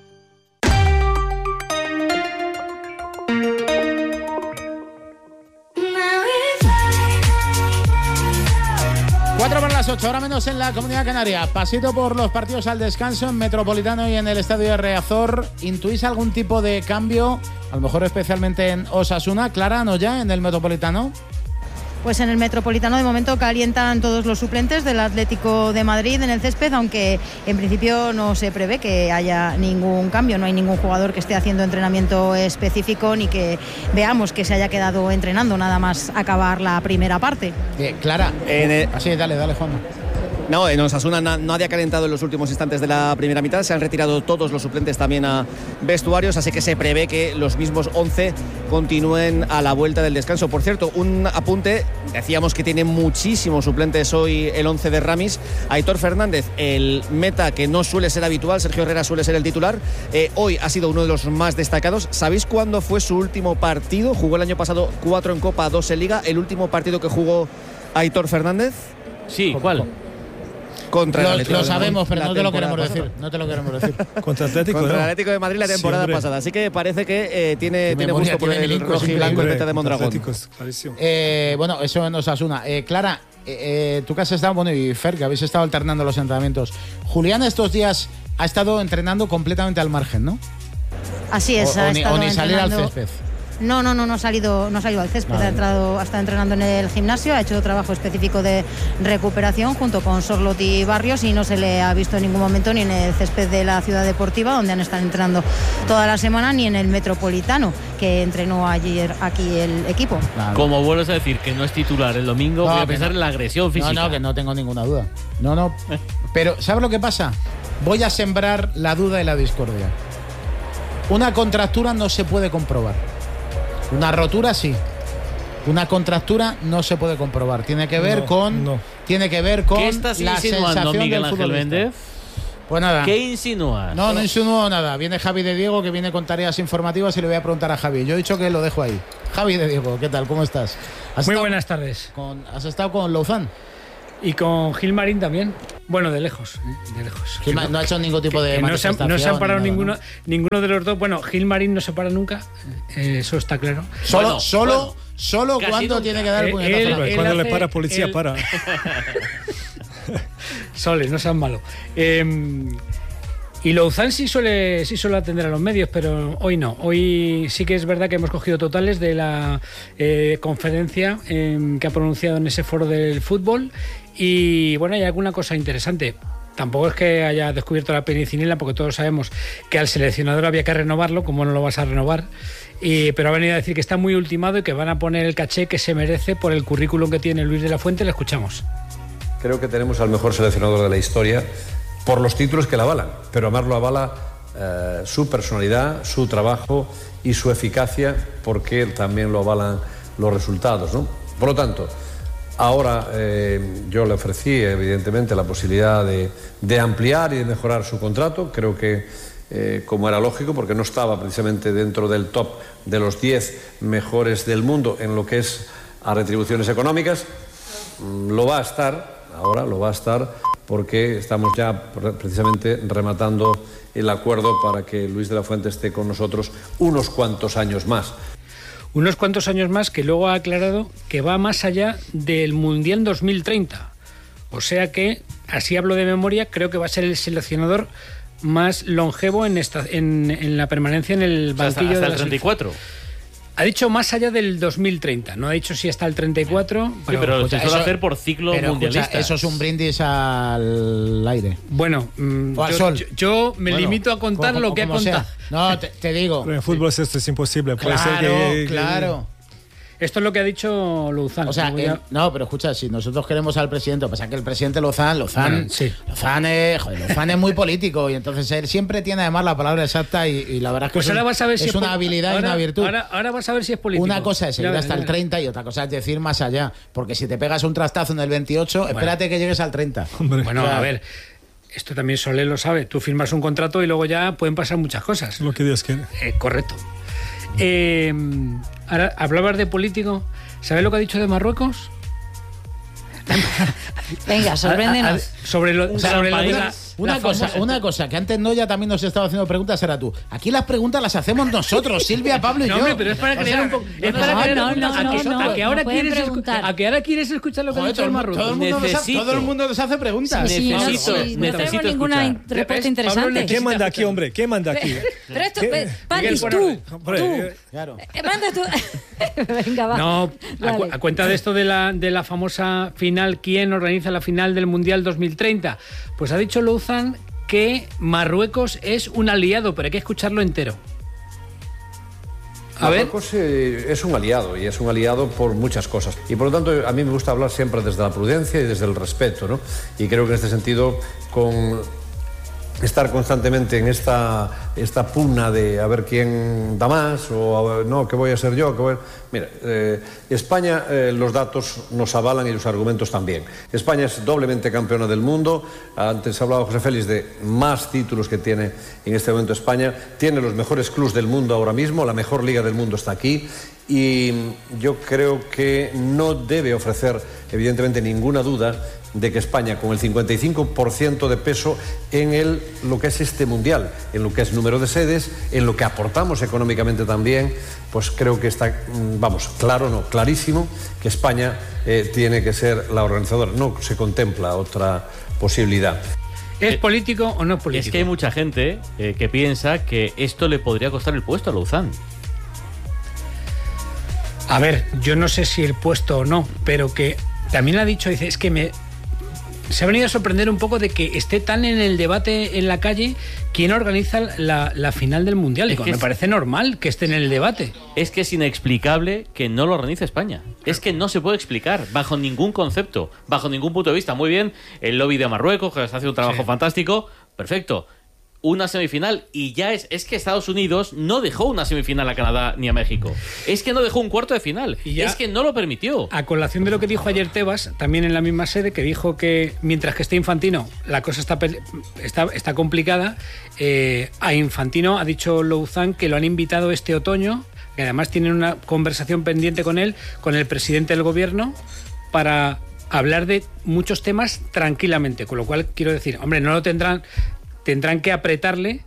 Cuatro para las ocho, ahora menos en la Comunidad Canaria. Pasito por los partidos al descanso en Metropolitano y en el Estadio de Riazor. ¿Intuís algún tipo de cambio? A lo mejor especialmente en Osasuna. Clara, ¿no ya en el Metropolitano? Pues en el Metropolitano de momento calientan todos los suplentes del Atlético de Madrid en el césped, aunque en principio no se prevé que haya ningún cambio, no hay ningún jugador que esté haciendo entrenamiento específico ni que veamos que se haya quedado entrenando nada más acabar la primera parte. Bien, Clara, eh, así, dale, dale, Juan. No, en Osasuna nadie ha calentado en los últimos instantes de la primera mitad. Se han retirado todos los suplentes también a vestuarios, así que se prevé que los mismos once continúen a la vuelta del descanso. Por cierto, un apunte, decíamos que tiene muchísimos suplentes hoy el once de Ramis. Aitor Fernández, el meta que no suele ser habitual, Sergio Herrera suele ser el titular, eh, hoy ha sido uno de los más destacados. ¿Sabéis cuándo fue su último partido? Jugó el año pasado cuatro en Copa, dos en Liga. ¿El último partido que jugó Aitor Fernández? Sí, ¿cuál? Contra lo, el Atlético lo sabemos, pero no te lo queremos pasada. decir. No te lo queremos decir. Contra Atlético, Contra ¿no? el Atlético de Madrid la temporada sí, pasada. Así que parece que eh, tiene, tiene memoria, gusto por tiene el Milinko, rojo y blanco el Beta de Mondragón. Eh, bueno, eso en Osasuna. Eh, Clara, eh, tú que has estado, bueno, y Fer, que habéis estado alternando los entrenamientos. Julián estos días ha estado entrenando completamente al margen, ¿no? Así es, o, ha o ni, estado o ni salir al entrenando... césped. No, no, no, no ha salido, no ha salido al césped, vale. ha, entrado, ha estado entrenando en el gimnasio, ha hecho trabajo específico de recuperación junto con Sorlotti Barrios y no se le ha visto en ningún momento ni en el césped de la Ciudad Deportiva, donde han estado entrenando toda la semana, ni en el Metropolitano, que entrenó ayer aquí el equipo. Claro. Como vuelves a decir que no es titular el domingo, no, voy a pensar no. en la agresión física. No, no, que no tengo ninguna duda. No, no. Pero, ¿sabes lo que pasa? Voy a sembrar la duda y la discordia. Una contractura no se puede comprobar. Una rotura sí. Una contractura no se puede comprobar. Tiene que ver no, con. No. Tiene que ver con ¿Qué estás la insinuando, sensación Miguel del Ángel Méndez? Pues nada. ¿Qué insinúas? No, no insinúo nada. Viene Javi de Diego, que viene con tareas informativas y le voy a preguntar a Javi. Yo he dicho que lo dejo ahí. Javi de Diego, ¿qué tal? ¿Cómo estás? Muy buenas tardes. Con, ¿Has estado con Louzán? Y con Gilmarín también. Bueno, de lejos. De lejos. Gilma, no ha hecho ningún tipo de no se, han, no se han parado nada, ninguno, ¿no? ninguno de los dos. Bueno, Gilmarín no se para nunca. Eh, eso está claro. Solo, bueno, solo, bueno, solo cuando tiene que dar el puñetazo. Él, él cuando hace, le para policía, él... para. Soles, no sean malos. Eh, y Louzán sí suele, sí suele atender a los medios, pero hoy no. Hoy sí que es verdad que hemos cogido totales de la eh, conferencia eh, que ha pronunciado en ese foro del fútbol. Y bueno, hay alguna cosa interesante. Tampoco es que haya descubierto la penicilina, porque todos sabemos que al seleccionador había que renovarlo, como no lo vas a renovar. Y, pero ha venido a decir que está muy ultimado y que van a poner el caché que se merece por el currículum que tiene Luis de la Fuente. Le escuchamos. Creo que tenemos al mejor seleccionador de la historia por los títulos que la avalan, pero además lo avala eh, su personalidad, su trabajo y su eficacia, porque también lo avalan los resultados, ¿no? Por lo tanto, ahora eh, yo le ofrecí evidentemente la posibilidad de, de ampliar y de mejorar su contrato. Creo que eh, como era lógico, porque no estaba precisamente dentro del top de los diez mejores del mundo en lo que es a retribuciones económicas, lo va a estar, ahora lo va a estar, porque estamos ya precisamente rematando el acuerdo para que Luis de la Fuente esté con nosotros unos cuantos años más. Unos cuantos años más, que luego ha aclarado que va más allá del Mundial dos mil treinta. O sea que, así hablo de memoria, creo que va a ser el seleccionador más longevo en, esta, en, en la permanencia en el banquillo. Hasta, hasta de el la treinta y cuatro. Ha dicho más allá del dos mil treinta, no ha dicho si hasta el treinta y cuatro. Sí, pero, pero escucha, se suele hacer por ciclo pero, mundialista. Escucha, eso es un brindis al aire. Bueno, o al yo, sol. Yo, yo me bueno, limito a contar como, lo que ha contado. No, te, te digo. Pero en fútbol esto es imposible. Puede claro, ser que, claro. Esto es lo que ha dicho Louzán. O sea, a... el, no, pero escucha, si nosotros queremos al presidente, pasa que el presidente Louzán, Louzán, bueno, sí. Louzán, es, joder, Louzán es muy político y entonces él siempre tiene además la palabra exacta y, y la verdad es que pues es, ahora un, vas a ver es si es una pol... habilidad ahora, y una virtud. Ahora, ahora vas a ver si es político. Una cosa es seguir ya, hasta ya, el treinta y otra cosa es decir más allá, porque si te pegas un trastazo en el veintiocho, bueno. espérate que llegues al treinta. Hombre. Bueno, o sea, a ver, esto también Soler lo sabe. Tú firmas un contrato y luego ya pueden pasar muchas cosas. Lo que Dios quiere. Eh, correcto. Eh, ahora, hablabas de político. ¿Sabes lo que ha dicho de Marruecos? Venga, sorpréndenos. Sobre lo, o sea, sobre lo de una, la, una la cosa, famosa... una cosa que antes Noya también nos estaba haciendo preguntas, era tú. Aquí las preguntas las hacemos nosotros, Silvia, Pablo y no, yo. Hombre, pero es para crear un poco. Es no, para no, crear no, un no, a, no, que, no, a que ahora no quieres preguntar. a que ahora quieres escuchar lo que Joder, ha dicho el Marruecos. Todo el, mundo nos hace, todo el mundo nos hace preguntas. Sí, sí, necesito, no, sí, no tenemos ninguna escuchar. respuesta interesante. ¿Quién manda aquí, hombre? ¿Quién manda aquí? Pero esto, Pandis, tú, Hombre, tú. eh, claro. Eh, manda tú. Venga, va. No, a, cu a cuenta de esto de la, de la famosa final, ¿quién organiza la final del Mundial dos mil treinta? Pues ha dicho Louzán que Marruecos es un aliado, pero hay que escucharlo entero. A Marruecos eh, es un aliado, y es un aliado por muchas cosas. Y por lo tanto, a mí me gusta hablar siempre desde la prudencia y desde el respeto, ¿no? Y creo que en este sentido, con estar constantemente en esta, esta pugna de a ver quién da más, o a ver, no, que voy a ser yo, que voy a... Mira, eh, España, eh, los datos nos avalan y los argumentos también. España es doblemente campeona del mundo. Antes hablaba José Félix de más títulos que tiene en este momento España. Tiene los mejores clubs del mundo ahora mismo, la mejor liga del mundo está aquí. Y yo creo que no debe ofrecer, evidentemente, ninguna duda de que España, con el cincuenta y cinco por ciento de peso en el, lo que es este mundial, en lo que es número de sedes, en lo que aportamos económicamente también, pues creo que está, vamos, claro, no, clarísimo, que España eh, tiene que ser la organizadora. No se contempla otra posibilidad. ¿Es político o no es político? Es que hay mucha gente eh, que piensa que esto le podría costar el puesto a Louzán. A ver, yo no sé si el puesto o no, pero que también ha dicho, dice, es que me... Se ha venido a sorprender un poco de que esté tan en el debate en la calle quién organiza la, la final del Mundial. Es que me es, parece normal que esté en el debate. Es que es inexplicable que no lo organice España. Es que no se puede explicar bajo ningún concepto, bajo ningún punto de vista. Muy bien, el lobby de Marruecos, que está haciendo un trabajo sí. fantástico, perfecto. una semifinal y ya es, es que Estados Unidos no dejó una semifinal a Canadá ni a México. Es que no dejó un cuarto de final. Y ya, es que no lo permitió. A colación de lo que dijo ayer Tebas, también en la misma sede, que dijo que mientras que esté Infantino, la cosa está, está, está complicada. Eh, a Infantino ha dicho Louzán que lo han invitado este otoño, que además tienen una conversación pendiente con él, con el presidente del gobierno, para hablar de muchos temas tranquilamente. Con lo cual, quiero decir, hombre, no lo tendrán... Tendrán que apretarle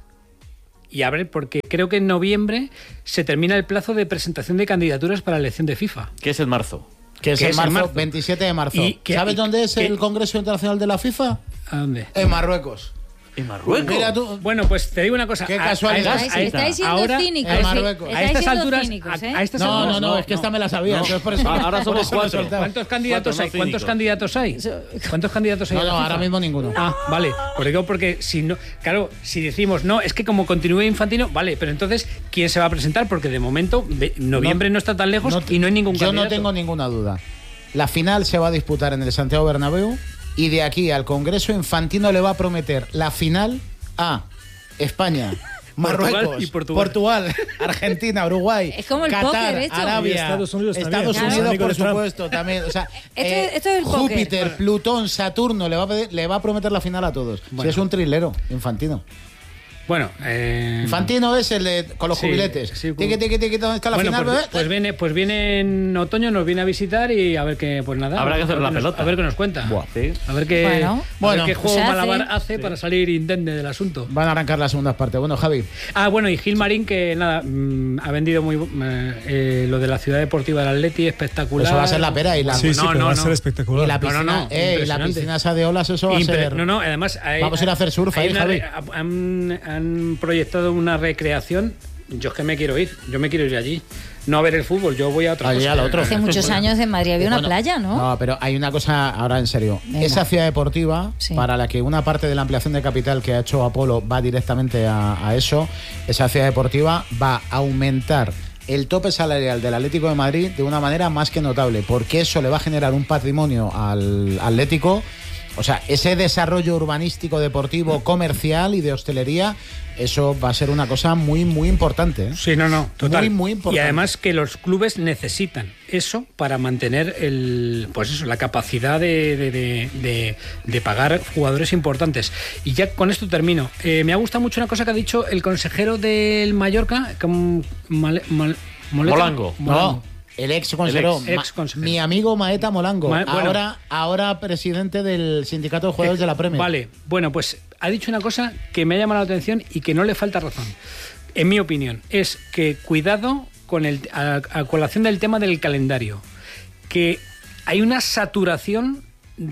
y a ver, porque creo que en noviembre se termina el plazo de presentación de candidaturas para la elección de FIFA. Que es el marzo. Que es, el, marzo, marzo, veintisiete de marzo. ¿Y que, ¿Sabes y, dónde es que, el Congreso Internacional de la FIFA? ¿A dónde? En Marruecos. ¿En Marruecos? Mira tú. Bueno, pues te digo una cosa. Qué casualidad. A, a, a, estáis siendo ahora, cínicos. En Marruecos. A estas alturas. Cínicos, ¿eh? a, a estas no, alturas, no, no, no, es que esta me la sabía. No. Entonces por eso, ahora somos por cuatro. ¿Cuántos candidatos cuatro, hay? no ¿Cuántos candidatos hay? ¿Cuántos candidatos hay? No, no, ahora mismo ninguno. Ah, vale. Pues digo porque si no, claro, si decimos no, es que como continúe Infantino, vale, pero entonces ¿quién se va a presentar? Porque de momento de, noviembre no, no está tan lejos no, y no hay ningún yo candidato. Yo no tengo ninguna duda. La final se va a disputar en el Santiago Bernabéu y de aquí al Congreso Infantino le va a prometer la final a España, Marruecos, Portugal, y Portugal. Portugal, Argentina, Uruguay, es como el Qatar, póker hecho. Arabia, Estados Unidos, Estados también, Unidos claro. por supuesto, también. O sea, esto, eh, esto es el Júpiter, póker. Plutón, Saturno, le va, a pedir, le va a prometer la final a todos. Bueno. Si es un trilero, Infantino. Bueno, eh... Infantino es el de con los sí, jubiletes. Sí, tiqui, tiqui, tiqui, ¿dónde está la bueno, final? Pues, pues viene, pues viene en otoño, nos viene a visitar y a ver qué, pues nada. Habrá que hacer la nos, pelota. A ver qué nos cuenta. Buah. Sí. A ver qué, bueno, a bueno, ver qué juego malabar hace, hace sí. para salir indemne del asunto. Van a arrancar las segundas partes. Bueno, Javi. Ah, bueno, y Gil Marín, que nada, mmm, ha vendido muy eh, eh, lo de la ciudad deportiva del Atleti, espectacular. Eso va a ser la pera y la. Sí, sí, no, pero no, va a no. ser espectacular. Y la piscina, no, no, no, eh, y la piscina esa de olas, eso va a Impre ser. No, no, además. Hay, Vamos a ir a hacer surf ahí, una, Javi. Han, han proyectado una recreación. Yo es que me quiero ir, yo me quiero ir allí. No a ver el fútbol, yo voy a otra Allí cosa. al otro. Hace muchos años en Madrid había bueno, una playa, ¿no? No, pero hay una cosa ahora en serio. Venga. Esa ciudad deportiva, sí. para la que una parte de la ampliación de capital que ha hecho Apolo va directamente a, a eso, esa ciudad deportiva va a aumentar el tope salarial del Atlético de Madrid de una manera más que notable, porque eso le va a generar un patrimonio al Atlético. O sea, ese desarrollo urbanístico, deportivo, comercial y de hostelería, eso va a ser una cosa muy, muy importante, ¿eh? Sí, no, no, total. Muy, muy importante. Y además que los clubes necesitan eso para mantener el, pues eso, la capacidad de, de, de, de, de pagar jugadores importantes. Y ya con esto termino. Eh, me ha gustado mucho una cosa que ha dicho el consejero del Mallorca, con Mal, Mal, Molango. No. El ex consejero, el ex, ex mi amigo Maeta Molango, Ma bueno, ahora, ahora presidente del sindicato de jugadores eh, de la Premier. Vale, bueno, pues ha dicho una cosa que me ha llamado la atención y que no le falta razón. En mi opinión, es que cuidado con el a, a colación del tema del calendario, que hay una saturación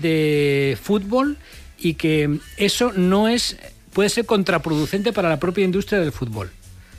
de fútbol y que eso no es puede ser contraproducente para la propia industria del fútbol.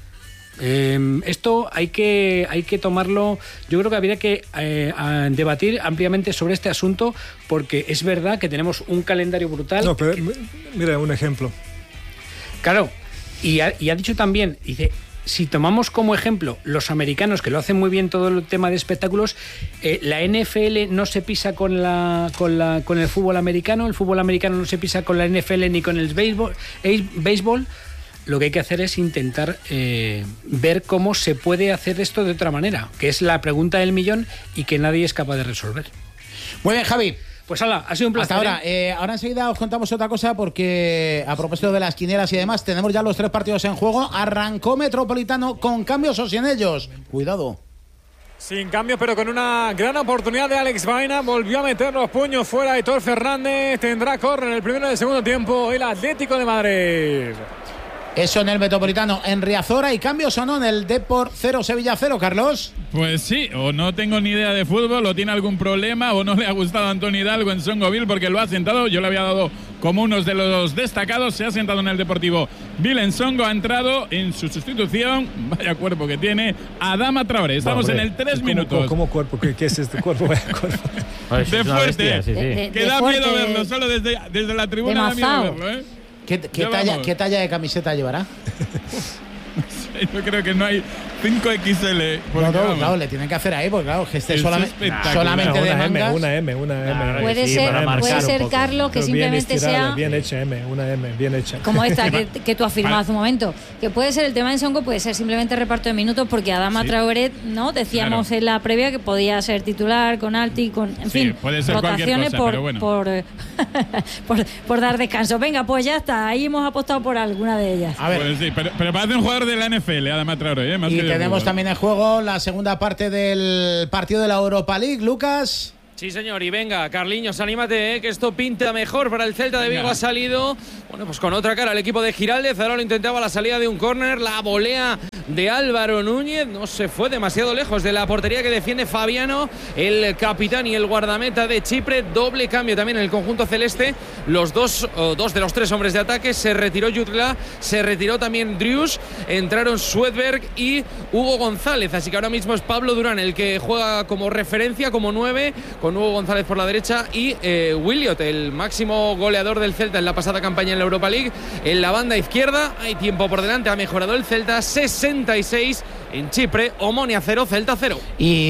Eh, esto hay que hay que tomarlo. Yo creo que habría que eh, debatir ampliamente sobre este asunto, porque es verdad que tenemos un calendario brutal. No, pero que, mira un ejemplo. Claro, y ha, y ha dicho también, dice, si tomamos como ejemplo los americanos, que lo hacen muy bien todo el tema de espectáculos, eh, la N F L no se pisa con la con la con el fútbol americano, el fútbol americano no se pisa con la N F L ni con el béisbol. El béisbol. Lo que hay que hacer es intentar eh, ver cómo se puede hacer esto de otra manera, que es la pregunta del millón y que nadie es capaz de resolver. Muy bien, Javi. Pues hala, ha sido un placer. Hasta ahora. Eh, ahora enseguida os contamos otra cosa, porque a propósito de las quinielas y demás, tenemos ya los tres partidos en juego. Arrancó Metropolitano con cambios o sin ellos. Cuidado. Sin cambios, pero con una gran oportunidad de Alex Baena. Volvió a meter los puños fuera Aitor Fernández. Tendrá córner en el primero y el segundo tiempo el Atlético de Madrid. Eso en el Metropolitano. En Riazor, ¿y cambios o no en el Depor cero Sevilla cero, Carlos? Pues sí, o no tengo ni idea de fútbol, o tiene algún problema, o no le ha gustado a Antonio Hidalgo en Songoville porque lo ha sentado. Yo le había dado como uno de los destacados. Se ha sentado en el Deportivo Vilensongo. Ha entrado en su sustitución, vaya cuerpo que tiene, Adama Traoré. Estamos Hombre, en el tres ¿cómo, minutos. ¿Cómo cuerpo? ¿Qué, qué es este cuerpo? cuerpo. Ay, de fuerte, bestia, sí, sí. De, de, que de da fuerte, miedo verlo, solo desde, desde la tribuna da miedo verlo, ¿eh? ¿Qué, qué, talla, ¿Qué talla de camiseta llevará? Yo creo que no hay cinco equis ele. No, no, claro, le tienen que hacer ahí, porque claro, que esté solamente, solamente de una mangas. M, una M, una M. Puede sí, ser, para puede ser poco. Carlos, que Pero simplemente bien estirada, sea. Bien hecha M, una M, bien hecha. Como esta que, que tú has firmado hace un momento. Que puede ser el tema de Nsongo, puede ser simplemente reparto de minutos, porque Adama Sí. Traoré, ¿no? Decíamos Claro. en la previa que podía ser titular con Alti, con. En Sí, fin, puede ser cualquier rotaciones cosa, por, pero bueno. por, eh, por, por dar descanso. Venga, pues ya está. Ahí hemos apostado por alguna de ellas. A ver. Pues sí, pero, pero parece un jugador de la N F L, Adama Traoré, ¿eh? Más Y que de tenemos fútbol. también en juego la segunda parte del partido de la Europa League, Lucas. Sí, señor, y venga, Carliños, anímate, ¿eh? Que esto pinta mejor para el Celta de Vigo. Venga. Ha salido, bueno, pues con otra cara el equipo de Giraldez. Ahora lo intentaba la salida de un córner, la volea de Álvaro Núñez. No se fue demasiado lejos de la portería que defiende Fabiano, el capitán y el guardameta de Chipre. Doble cambio también en el conjunto celeste. Los dos, o dos de los tres hombres de ataque. Se retiró Jutla, se retiró también Drius. Entraron Swedberg y Hugo González. Así que ahora mismo es Pablo Durán el que juega como referencia, como nueve, con Hugo González por la derecha y eh, Williot, el máximo goleador del Celta en la pasada campaña en la Europa League, en la banda izquierda. Hay tiempo por delante, ha mejorado el Celta. Sesenta y seis en Chipre, Omonia cero, Celta cero.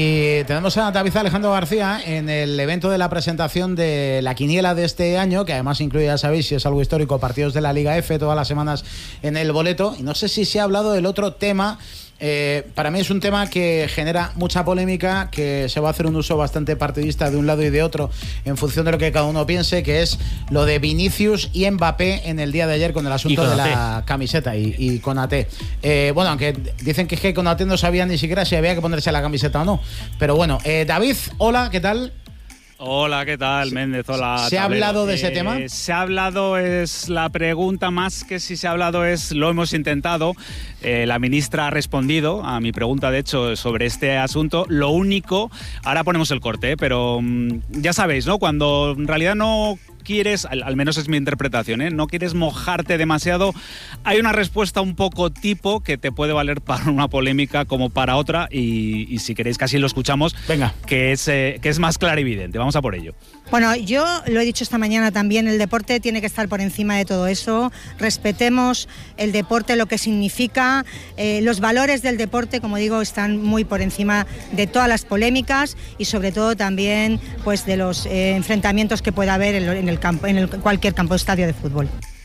Y tenemos a David Alejandro García en el evento de la presentación de la quiniela de este año, que además incluye, ya sabéis, si es algo histórico, partidos de la Liga F todas las semanas en el boleto. Y no sé si se ha hablado del otro tema. Eh, para mí es un tema que genera mucha polémica, que se va a hacer un uso bastante partidista de un lado y de otro en función de lo que cada uno piense, que es lo de Vinicius y Mbappé en el día de ayer con el asunto de la camiseta y, y Konaté. Eh, bueno, aunque dicen que es que Konaté no sabía ni siquiera si había que ponerse la camiseta o no. Pero bueno, eh, David, hola, ¿qué tal? Hola, ¿qué tal, Méndez? Hola. ¿Se ha Tablero. hablado de ese Eh, tema? Se ha hablado, es la pregunta más que si se ha hablado es, lo hemos intentado. Eh, la ministra ha respondido a mi pregunta, de hecho, sobre este asunto. Lo único, ahora ponemos el corte, ¿eh? pero mmm, ya sabéis, ¿no? Cuando en realidad no quieres, al, al menos es mi interpretación, ¿eh? no quieres mojarte demasiado, hay una respuesta un poco tipo que te puede valer para una polémica como para otra, y, y si queréis casi lo escuchamos. Venga. Que es, eh, que es más clarividente. Vamos a por ello. Bueno, yo lo he dicho esta mañana también, el deporte tiene que estar por encima de todo eso. Respetemos el deporte, lo que significa, eh, los valores del deporte, como digo, están muy por encima de todas las polémicas y sobre todo también pues de los eh, enfrentamientos que pueda haber en, en el campo, en el, cualquier campo de estadio de fútbol.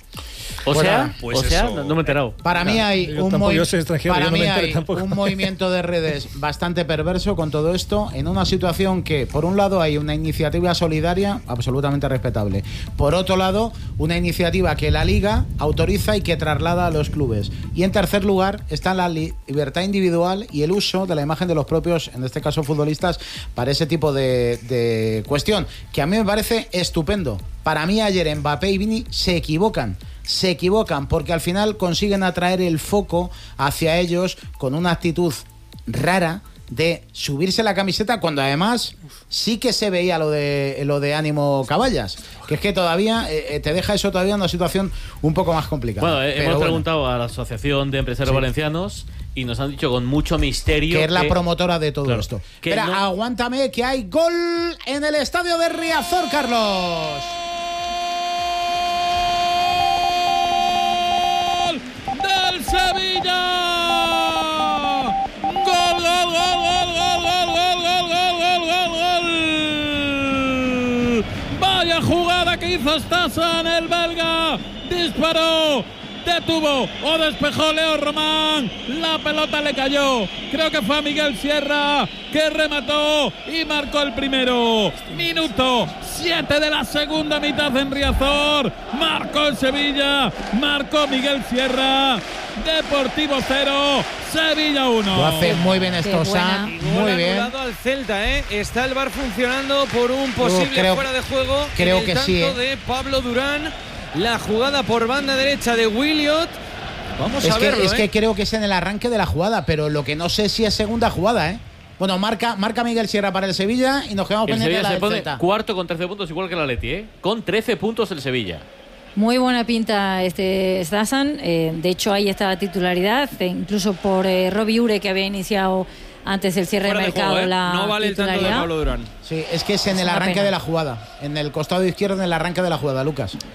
O Pues sea, nada, o sea no, no me he enterado. Para mí hay Yo un, tampoco, movi- yo soy extranjero, para yo no mí me entero hay tampoco. un movimiento de redes bastante perverso con todo esto, en una situación que, por un lado, hay una iniciativa solidaria absolutamente respetable. Por otro lado, una iniciativa que la Liga autoriza y que traslada a los clubes. Y en tercer lugar está la li- libertad individual y el uso de la imagen de los propios, en este caso futbolistas, para ese tipo de, de cuestión, que a mí me parece estupendo. Para mí ayer Mbappé y Vini se equivocan. Se equivocan porque al final consiguen atraer el foco hacia ellos con una actitud rara de subirse la camiseta, cuando además sí que se veía lo de lo de ánimo Caballas, que es que todavía eh, te deja eso todavía en una situación un poco más complicada. Bueno, eh, Pero hemos bueno, preguntado a la Asociación de Empresarios Sí. Valencianos y nos han dicho con mucho misterio que es la que- promotora de todo Claro, esto. que Espera, no- aguántame, que hay gol en el estadio de Riazor, Carlos. ¡Del Sevilla! ¡Gol, gol, gol, gol, gol, gol, gol, gol, gol, gol, gol, gol! Vaya jugada que hizo Stasan, el belga. Disparó, detuvo o despejó Leo Román. La pelota le cayó. Creo que fue a Miguel Sierra, que remató y marcó el primero. Minuto siete de la segunda mitad en Riazor. Marcó el Sevilla, marcó Miguel Sierra. Deportivo cero, Sevilla uno. Lo hace muy bien Stosan, Gol muy bien. anulado al Celta, ¿eh? Está el V A R funcionando por un posible creo- fuera de juego. creo en el que tanto sí, ¿eh? de Pablo Durán. La jugada por banda derecha de Williot. Vamos Es a que, verlo, es ¿eh? que creo que es en el arranque de la jugada, pero lo que no sé si es segunda jugada, ¿eh? Bueno, marca, marca Miguel Sierra para el Sevilla y nos quedamos El pendientes de Sevilla la se del pone Celta. cuarto con trece puntos, igual que el Atleti, ¿eh? Con trece puntos el Sevilla. Muy buena pinta este Stasan. Eh, de hecho, ahí está la titularidad, eh, incluso por eh, Robbie Ure, que había iniciado antes del cierre Fuera de de mercado juego, ¿eh? la No vale el tanto de titularidad. Pablo Durán. Sí, es que es en Es el una arranque pena. de la jugada, en el costado izquierdo, en el arranque de la jugada, Lucas.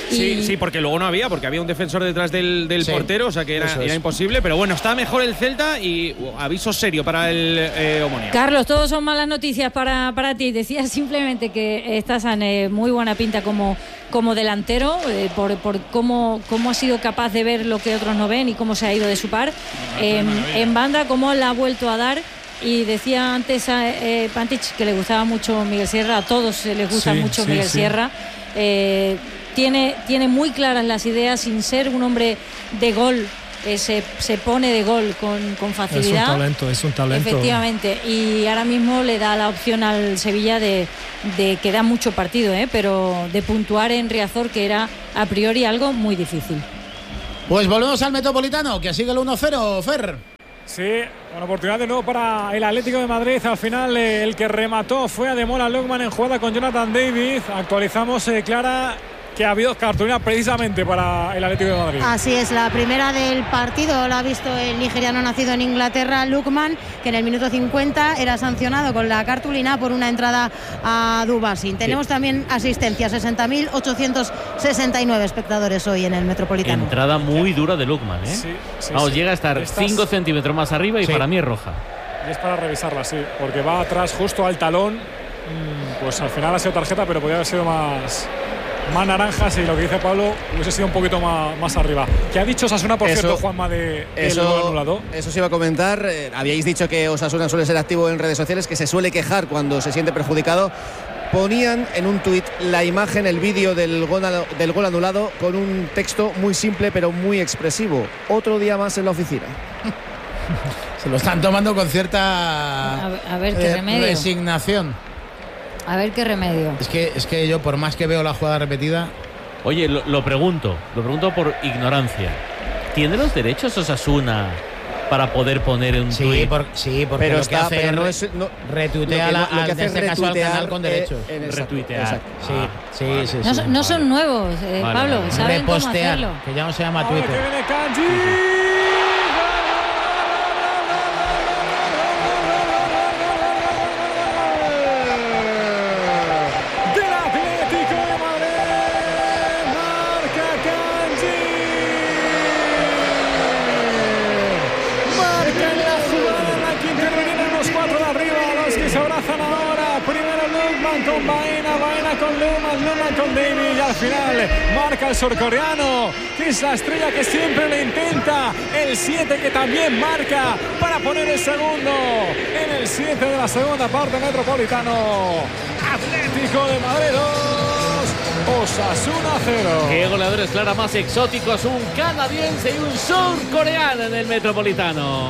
Sí, sí, porque luego no había, porque había un defensor detrás del, del Sí, portero, o sea que era, eso era es. imposible. Pero bueno, está mejor el Celta y uh, aviso serio para el eh, Omonia. Carlos, todos son malas noticias para, para ti. Decía simplemente que estás en eh, muy buena pinta como, como delantero, eh, por, por cómo, cómo ha sido capaz de ver lo que otros no ven y cómo se ha ido de su par. Eh, en banda, cómo la ha vuelto a dar. Y decía antes a eh, Pantich que le gustaba mucho Miguel Sierra, a todos les gusta Sí, mucho sí, Miguel sí. Sierra. Eh, tiene, tiene muy claras las ideas, sin ser un hombre de gol, eh, se, se pone de gol con, con facilidad. Es un talento, es un talento. Efectivamente, y ahora mismo le da la opción al Sevilla de, de que da mucho partido, ¿eh? Pero de puntuar en Riazor, que era a priori algo muy difícil. Pues volvemos al Metropolitano, que sigue el uno cero, Fer. Sí, una oportunidad de nuevo para el Atlético de Madrid. Al final eh, el que remató fue Ademola Lookman en jugada con Jonathan David. Actualizamos, eh, Clara, que ha habido cartulina precisamente para el Atlético de Madrid. Así es, la primera del partido la ha visto el nigeriano nacido en Inglaterra, Lookman, que en el minuto cincuenta era sancionado con la cartulina por una entrada a Dubasin. Tenemos también asistencia, sesenta mil ochocientos sesenta y nueve espectadores hoy en el Metropolitano. Entrada muy dura de Lookman, ¿eh? Sí, sí, Vamos, sí. llega a estar Estas- cinco centímetros más arriba y Sí. para mí es roja. Y es para revisarla, sí, porque va atrás justo al talón. Mm, Pues al final ha sido tarjeta, pero podría haber sido más, más naranjas, y lo que dice Pablo hubiese sido un poquito más, más arriba. ¿Qué ha dicho Osasuna, por Eso- cierto, Juanma, de el Eso, gol anulado? eso se iba a comentar. Eh, habíais dicho que Osasuna suele ser activo en redes sociales, que se suele quejar cuando se siente perjudicado. Ponían en un tuit la imagen, el vídeo del gol, del gol anulado con un texto muy simple pero muy expresivo. Otro día más en la oficina. Se lo están tomando con cierta A ver, a ver qué eh, remedio. resignación. A ver qué remedio. Es que, es que yo, por más que veo la jugada repetida. Oye, lo, lo pregunto, lo pregunto por ignorancia. ¿Tiene los derechos Osasuna para poder poner un Sí, tuit? por- sí, porque Pero lo está- que hace pero no es es- no- retuitea lo que- la- lo que al- hace en es este caso al retuitear, canal con eh, derechos. en exacto, Retuitear. exacto. Sí, sí, sí, No, sí. son- no son nuevos, eh, Vale, Pablo, vale. saben cómo Repostear, hacerlo. que ya no se llama Ahora que Twitter. viene Kanji. Del Atlético de Madrid, marca Kanji. Marca en la jugada en la que intervienen los cuatro de arriba, los que se abrazan ahora. Primero Lookman con Baena, Baena con Lookman, Lookman con David, y al final marca el surcoreano, que es la estrella que siempre le intenta. El siete, que también marca para poner el segundo en el siete de la segunda parte. Metropolitano, Atlético de Madrid dos, Osasuna cero. Qué goleadores, Clara, más exóticos, un canadiense y un surcoreano en el Metropolitano.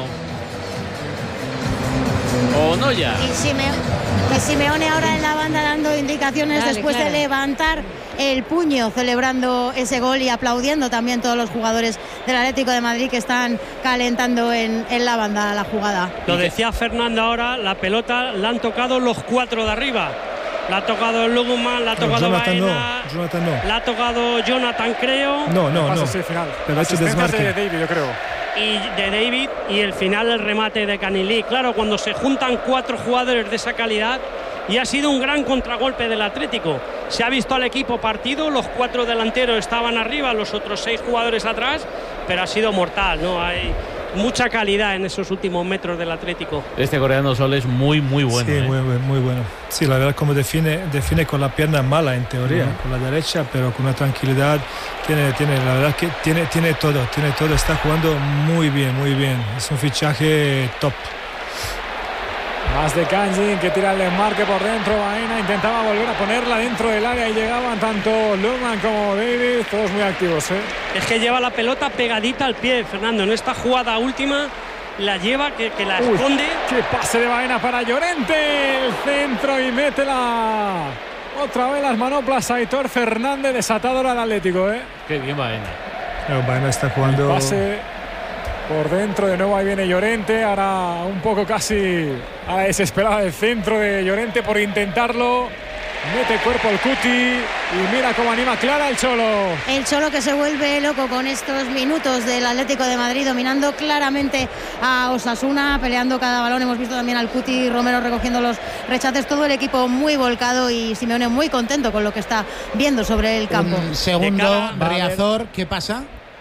¿O no ya? Y, Sime- y Simeone ahora en la banda dando indicaciones Dale, después Clara. de levantar el puño, celebrando ese gol y aplaudiendo también todos los jugadores del Atlético de Madrid que están calentando en, en la banda la jugada. Lo decía Fernando ahora, la pelota la han tocado los cuatro de arriba. La ha tocado Lookman, la ha No, tocado Jonathan Baena, no, Jonathan no. la ha tocado Jonathan, creo. No, no, Pasa no. así, final. Pero ha hecho Asistencias de desmarque. David, yo creo. Y de David, y el final el remate de Canilí. Claro, cuando se juntan cuatro jugadores de esa calidad, y ha sido un gran contragolpe del Atlético. Se ha visto al equipo partido, los cuatro delanteros estaban arriba, los otros seis jugadores atrás, pero ha sido mortal, ¿no? Hay mucha calidad en esos últimos metros del Atlético. Este coreano Sol es muy, muy bueno. Sí, ¿eh? muy, muy, muy bueno. Sí, la verdad, como define, define con la pierna mala en teoría, Ujú. con la derecha, pero con una tranquilidad. Tiene, tiene, la verdad que tiene, tiene todo, tiene todo. Está jugando muy bien, muy bien. Es un fichaje top. Más de Kanji, que tira el desmarque por dentro. Baena intentaba volver a ponerla dentro del área y llegaban tanto Lookman como David, todos muy activos, ¿eh? Es que lleva la pelota pegadita al pie, Fernando. En esta jugada última la lleva, que, que la Uy, esconde. ¡Qué pase de Baena para Llorente! El centro y métela. Otra vez las manoplas Aitor Fernández, desatador al Atlético, ¿eh? Qué bien Baena. Pero Baena está jugando. Pase Por dentro de nuevo ahí viene Llorente, ahora un poco casi a la desesperada del centro de Llorente por intentarlo. Mete cuerpo el Cuti y mira cómo anima Clara el Cholo. El Cholo que se vuelve loco con estos minutos del Atlético de Madrid, dominando claramente a Osasuna, peleando cada balón. Hemos visto también al Cuti Romero recogiendo los rechaces, todo el equipo muy volcado y Simeone muy contento con lo que está viendo sobre el campo. Un segundo, Riazor, ¿qué pasa?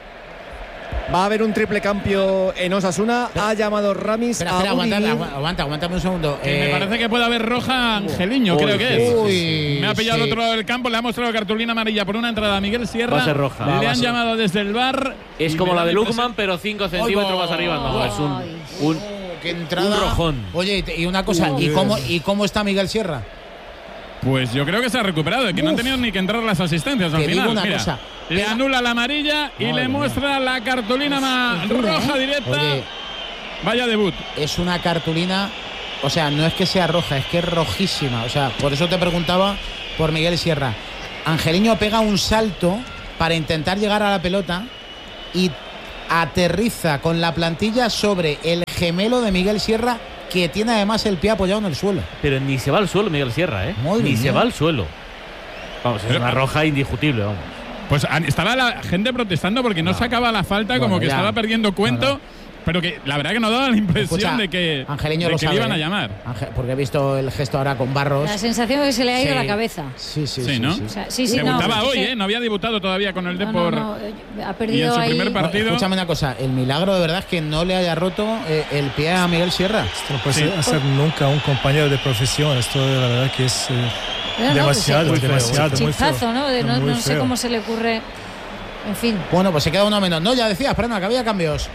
Va a haber un triple cambio en Osasuna. Ha llamado Ramis espera, a espera, aguanta, Budimir. aguanta, aguántame un segundo. Que Eh, me parece que puede haber roja a Angeliño, Uy, creo que es. uy, me ha pillado sí. al otro lado del campo, le ha mostrado cartulina amarilla por una entrada a Miguel Sierra. Va a ser roja. Le Va, va han a ser. llamado desde el bar. Es y como me la da de la Lukman, pero cinco centímetros más arriba. No, es un, un, qué entrada. un rojón. Oye, y una cosa, ¿y cómo, ¿y cómo está Miguel Sierra? Pues yo creo que se ha recuperado, que no han tenido ni que entrar las asistencias al Te digo final. una Mira, cosa. le anula la amarilla y Madre le muestra la cartulina más roja directa. Oye, vaya debut. Es una cartulina, o sea, no es que sea roja, es que es rojísima. O sea, por eso te preguntaba por Miguel Sierra. Angeliño pega un salto para intentar llegar a la pelota y aterriza con la plantilla sobre el gemelo de Miguel Sierra, que tiene además el pie apoyado en el suelo. Pero ni se va al suelo Miguel Sierra, ¿eh? Madre ni mía. se va al suelo. Vamos, es Pero- una roja indiscutible, vamos. Pues an- estaba la gente protestando porque no, sacaba la falta, Bueno, como que ya. estaba perdiendo cuento. No, no. Pero que la verdad que no daba la impresión Escucha, de que, Angeliño de lo que sabe, le iban a ¿eh? llamar. Ángel, porque he visto el gesto ahora con Barros. La sensación es que se le ha ido Sí. la cabeza. Sí, sí, Sí, sí. ¿no? sí. O sea, sí, sí, no, Debutaba es hoy, que- ¿eh? No había debutado todavía con el No, Depor. no, no, eh, ha Y en perdido su ahí. primer partido. Escúchame una cosa, el milagro de verdad es que no le haya roto eh, el pie a Miguel Sierra. Esto no puede Sí. hacer nunca un compañero de profesión. Esto la verdad que es eh, No, no, demasiado, pues, demasiado. muy feo. Chistazo, ¿no? De- no Muy no sé feo. cómo se le ocurre. En fin. Bueno, pues se queda uno menos. No, ya decías, Prenda, que había cambios.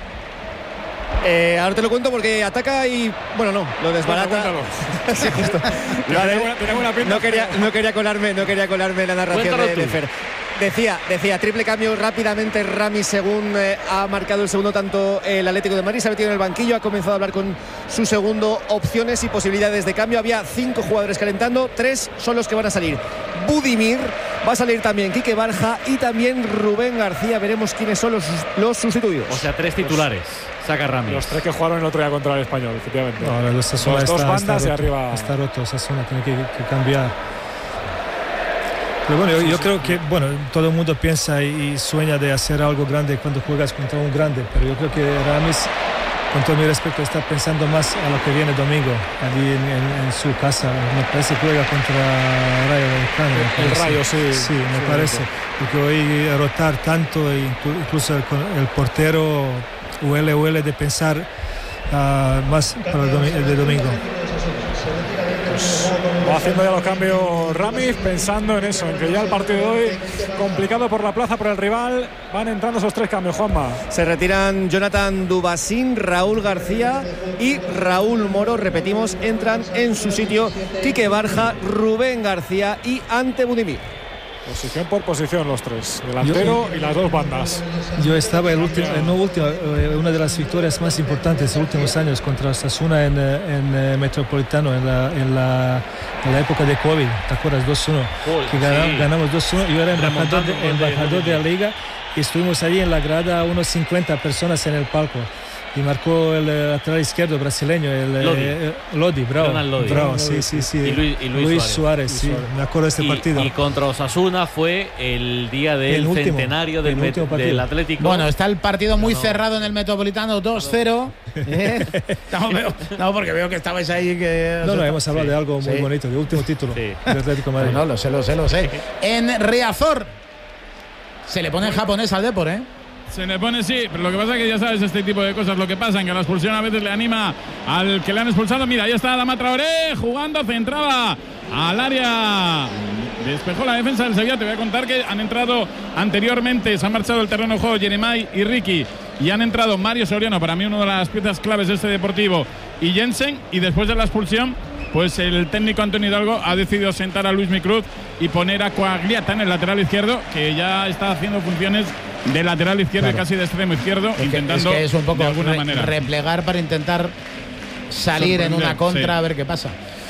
Eh, ahora te lo cuento porque ataca y, bueno, no, lo desbarata. Sí, justo. Lo haré. Tiene buena- tiene buena pinta. No quería, no quería colarme, no quería colarme en la narración Cuéntalo de, de tú. Fer. Decía, decía, triple cambio rápidamente Ramis según eh, ha marcado el segundo tanto el Atlético de Madrid, se ha metido en el banquillo, ha comenzado a hablar con su segundo, opciones y posibilidades de cambio. Había cinco jugadores calentando, tres son los que van a salir. Budimir, va a salir también Quique Barja y también Rubén García, veremos quiénes son los, los sustituidos. O sea, tres titulares. Saca Ramis. Los tres que jugaron el otro día contra el Español, efectivamente. No, el Osasuna Las dos está, bandas está y roto, arriba. Está roto, Osasuna tiene que, que cambiar. Pero bueno, yo, yo creo que bueno, todo el mundo piensa y, y sueña de hacer algo grande cuando juegas contra un grande, pero yo creo que Ramis, con todo mi respeto, está pensando más a lo que viene domingo, allí en, en- en su casa. Me parece que juega contra Rayo Vallecano. me El parece. Rayo, sí. Sí, me Sí, parece. sí. Porque hoy rotar tanto, e inclu- incluso el, el portero huele, huele de pensar ah, más para el, domi- el de domingo. Va haciendo ya los cambios Ramis, pensando en eso, en que ya el partido de hoy, complicado por la plaza, por el rival, van entrando esos tres cambios, Juanma. Se retiran Jonathan Dubasín, Raúl García y Raúl Moro. Repetimos, entran en su sitio Quique Barja, Rubén García y Ante Budimir. Posición por posición los tres, delantero y las dos bandas. Yo estaba el último, eh, no último, eh, una de las victorias más importantes de los últimos años contra Osasuna en, eh, en eh, Metropolitano en la, en, la, en la época de COVID, ¿te acuerdas? dos uno, Uy, que ganamos, sí. ganamos dos uno. Yo era embajador de, Remontando el gol de- embajador de la liga y estuvimos allí en la grada, unos cincuenta personas en el palco. Y marcó el eh, lateral izquierdo brasileño, el Lodi. eh, Lodi, bravo. Ronald Lodi. bravo, sí, sí, sí. Y Luis- y Luis Suárez, Suárez. sí, me acuerdo de este y, partido. y contra Osasuna fue el día del El último, centenario del, el Met- último partido. del Atlético. Bueno, está el partido muy No. cerrado en el Metropolitano, dos cero. ¿Eh? Estamos- veo- no, porque veo que estabais ahí. Que, No, no, hemos hablado Sí. de algo muy Sí. bonito, de último título Sí. del Atlético de Madrid. No, no, lo sé, lo sé, lo sé. En Riazor se le pone en japonés al Depor, ¿eh? Se le pone sí, pero lo que pasa es que ya sabes este tipo de cosas, lo que pasa, que la expulsión a veces le anima al que le han expulsado. Mira, ahí está Adama Traoré jugando, centraba al área, despejó la defensa del Sevilla. Te voy a contar que han entrado anteriormente, se han marchado del terreno de juego Jeremai y Ricky, y han entrado Mario Soriano, para mí una de las piezas claves de este Deportivo, y Jensen, y después de la expulsión, pues el técnico Antonio Hidalgo ha decidido sentar a Luis Micruz y poner a Coagliata en el lateral izquierdo, que ya está haciendo funciones de lateral izquierdo Claro. y casi de extremo izquierdo, Es que- intentando es, que es un poco de alguna re- manera. replegar para intentar salir en una Sorprender, contra sí. a ver qué pasa.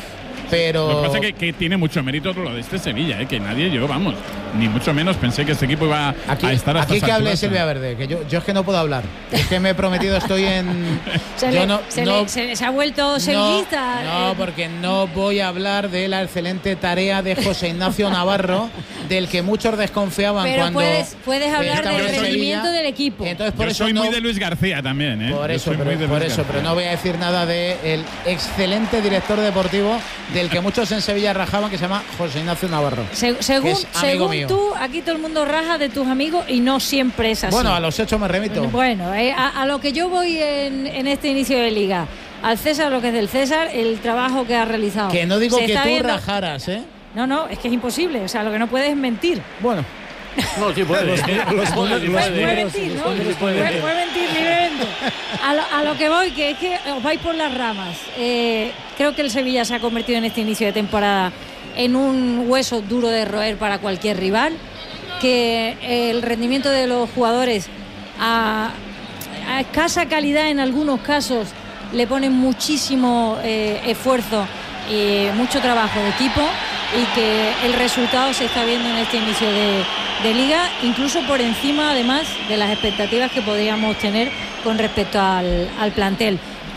pero... Lo que pasa es que, que tiene mucho mérito lo de este Sevilla, ¿eh? Que nadie, yo, vamos, ni mucho menos pensé que este equipo iba aquí, a estar hasta aquí que hable alturas, Silvia Verde, que yo, yo es que no puedo hablar. Es que me he prometido, estoy en... Se, yo le, no, se, no, le, se, se ha vuelto no, sevillista. No, eh. porque no voy a hablar de la excelente tarea de José Ignacio Navarro, del que muchos desconfiaban Pero cuando... puedes, puedes hablar del rendimiento Sevilla. del equipo. Entonces, por yo eso soy no, muy de Luis García también, ¿eh? Por Yo eso, soy muy pero, de por Luis eso García. pero no voy a decir nada del excelente director deportivo del que muchos en Sevilla rajaban, que se llama José Ignacio Navarro. Se, según es amigo según mío. tú, aquí todo el mundo raja de tus amigos y no siempre es así. Bueno, a los hechos me remito. Bueno, eh, a, a lo que yo voy en, en este inicio de liga, al César lo que es del César, el trabajo que ha realizado. Que no digo Se que está tú viendo- rajaras, ¿eh? No, no, es que es imposible. O sea, lo que no puedes es mentir. Bueno. No, sí puede. Los- los- los- Puede, los puede números- mentir, los ¿no? números Puede, pueden- puede mentir libremente. A lo, a lo que voy, que es que os vais por las ramas. Eh, creo que el Sevilla se ha convertido en este inicio de temporada en un hueso duro de roer para cualquier rival, que el rendimiento de los jugadores a, a escasa calidad en algunos casos le ponen muchísimo eh, esfuerzo y mucho trabajo de equipo, y que el resultado se está viendo en este inicio de, de liga, incluso por encima además de las expectativas que podríamos tener con respecto al, al plantel.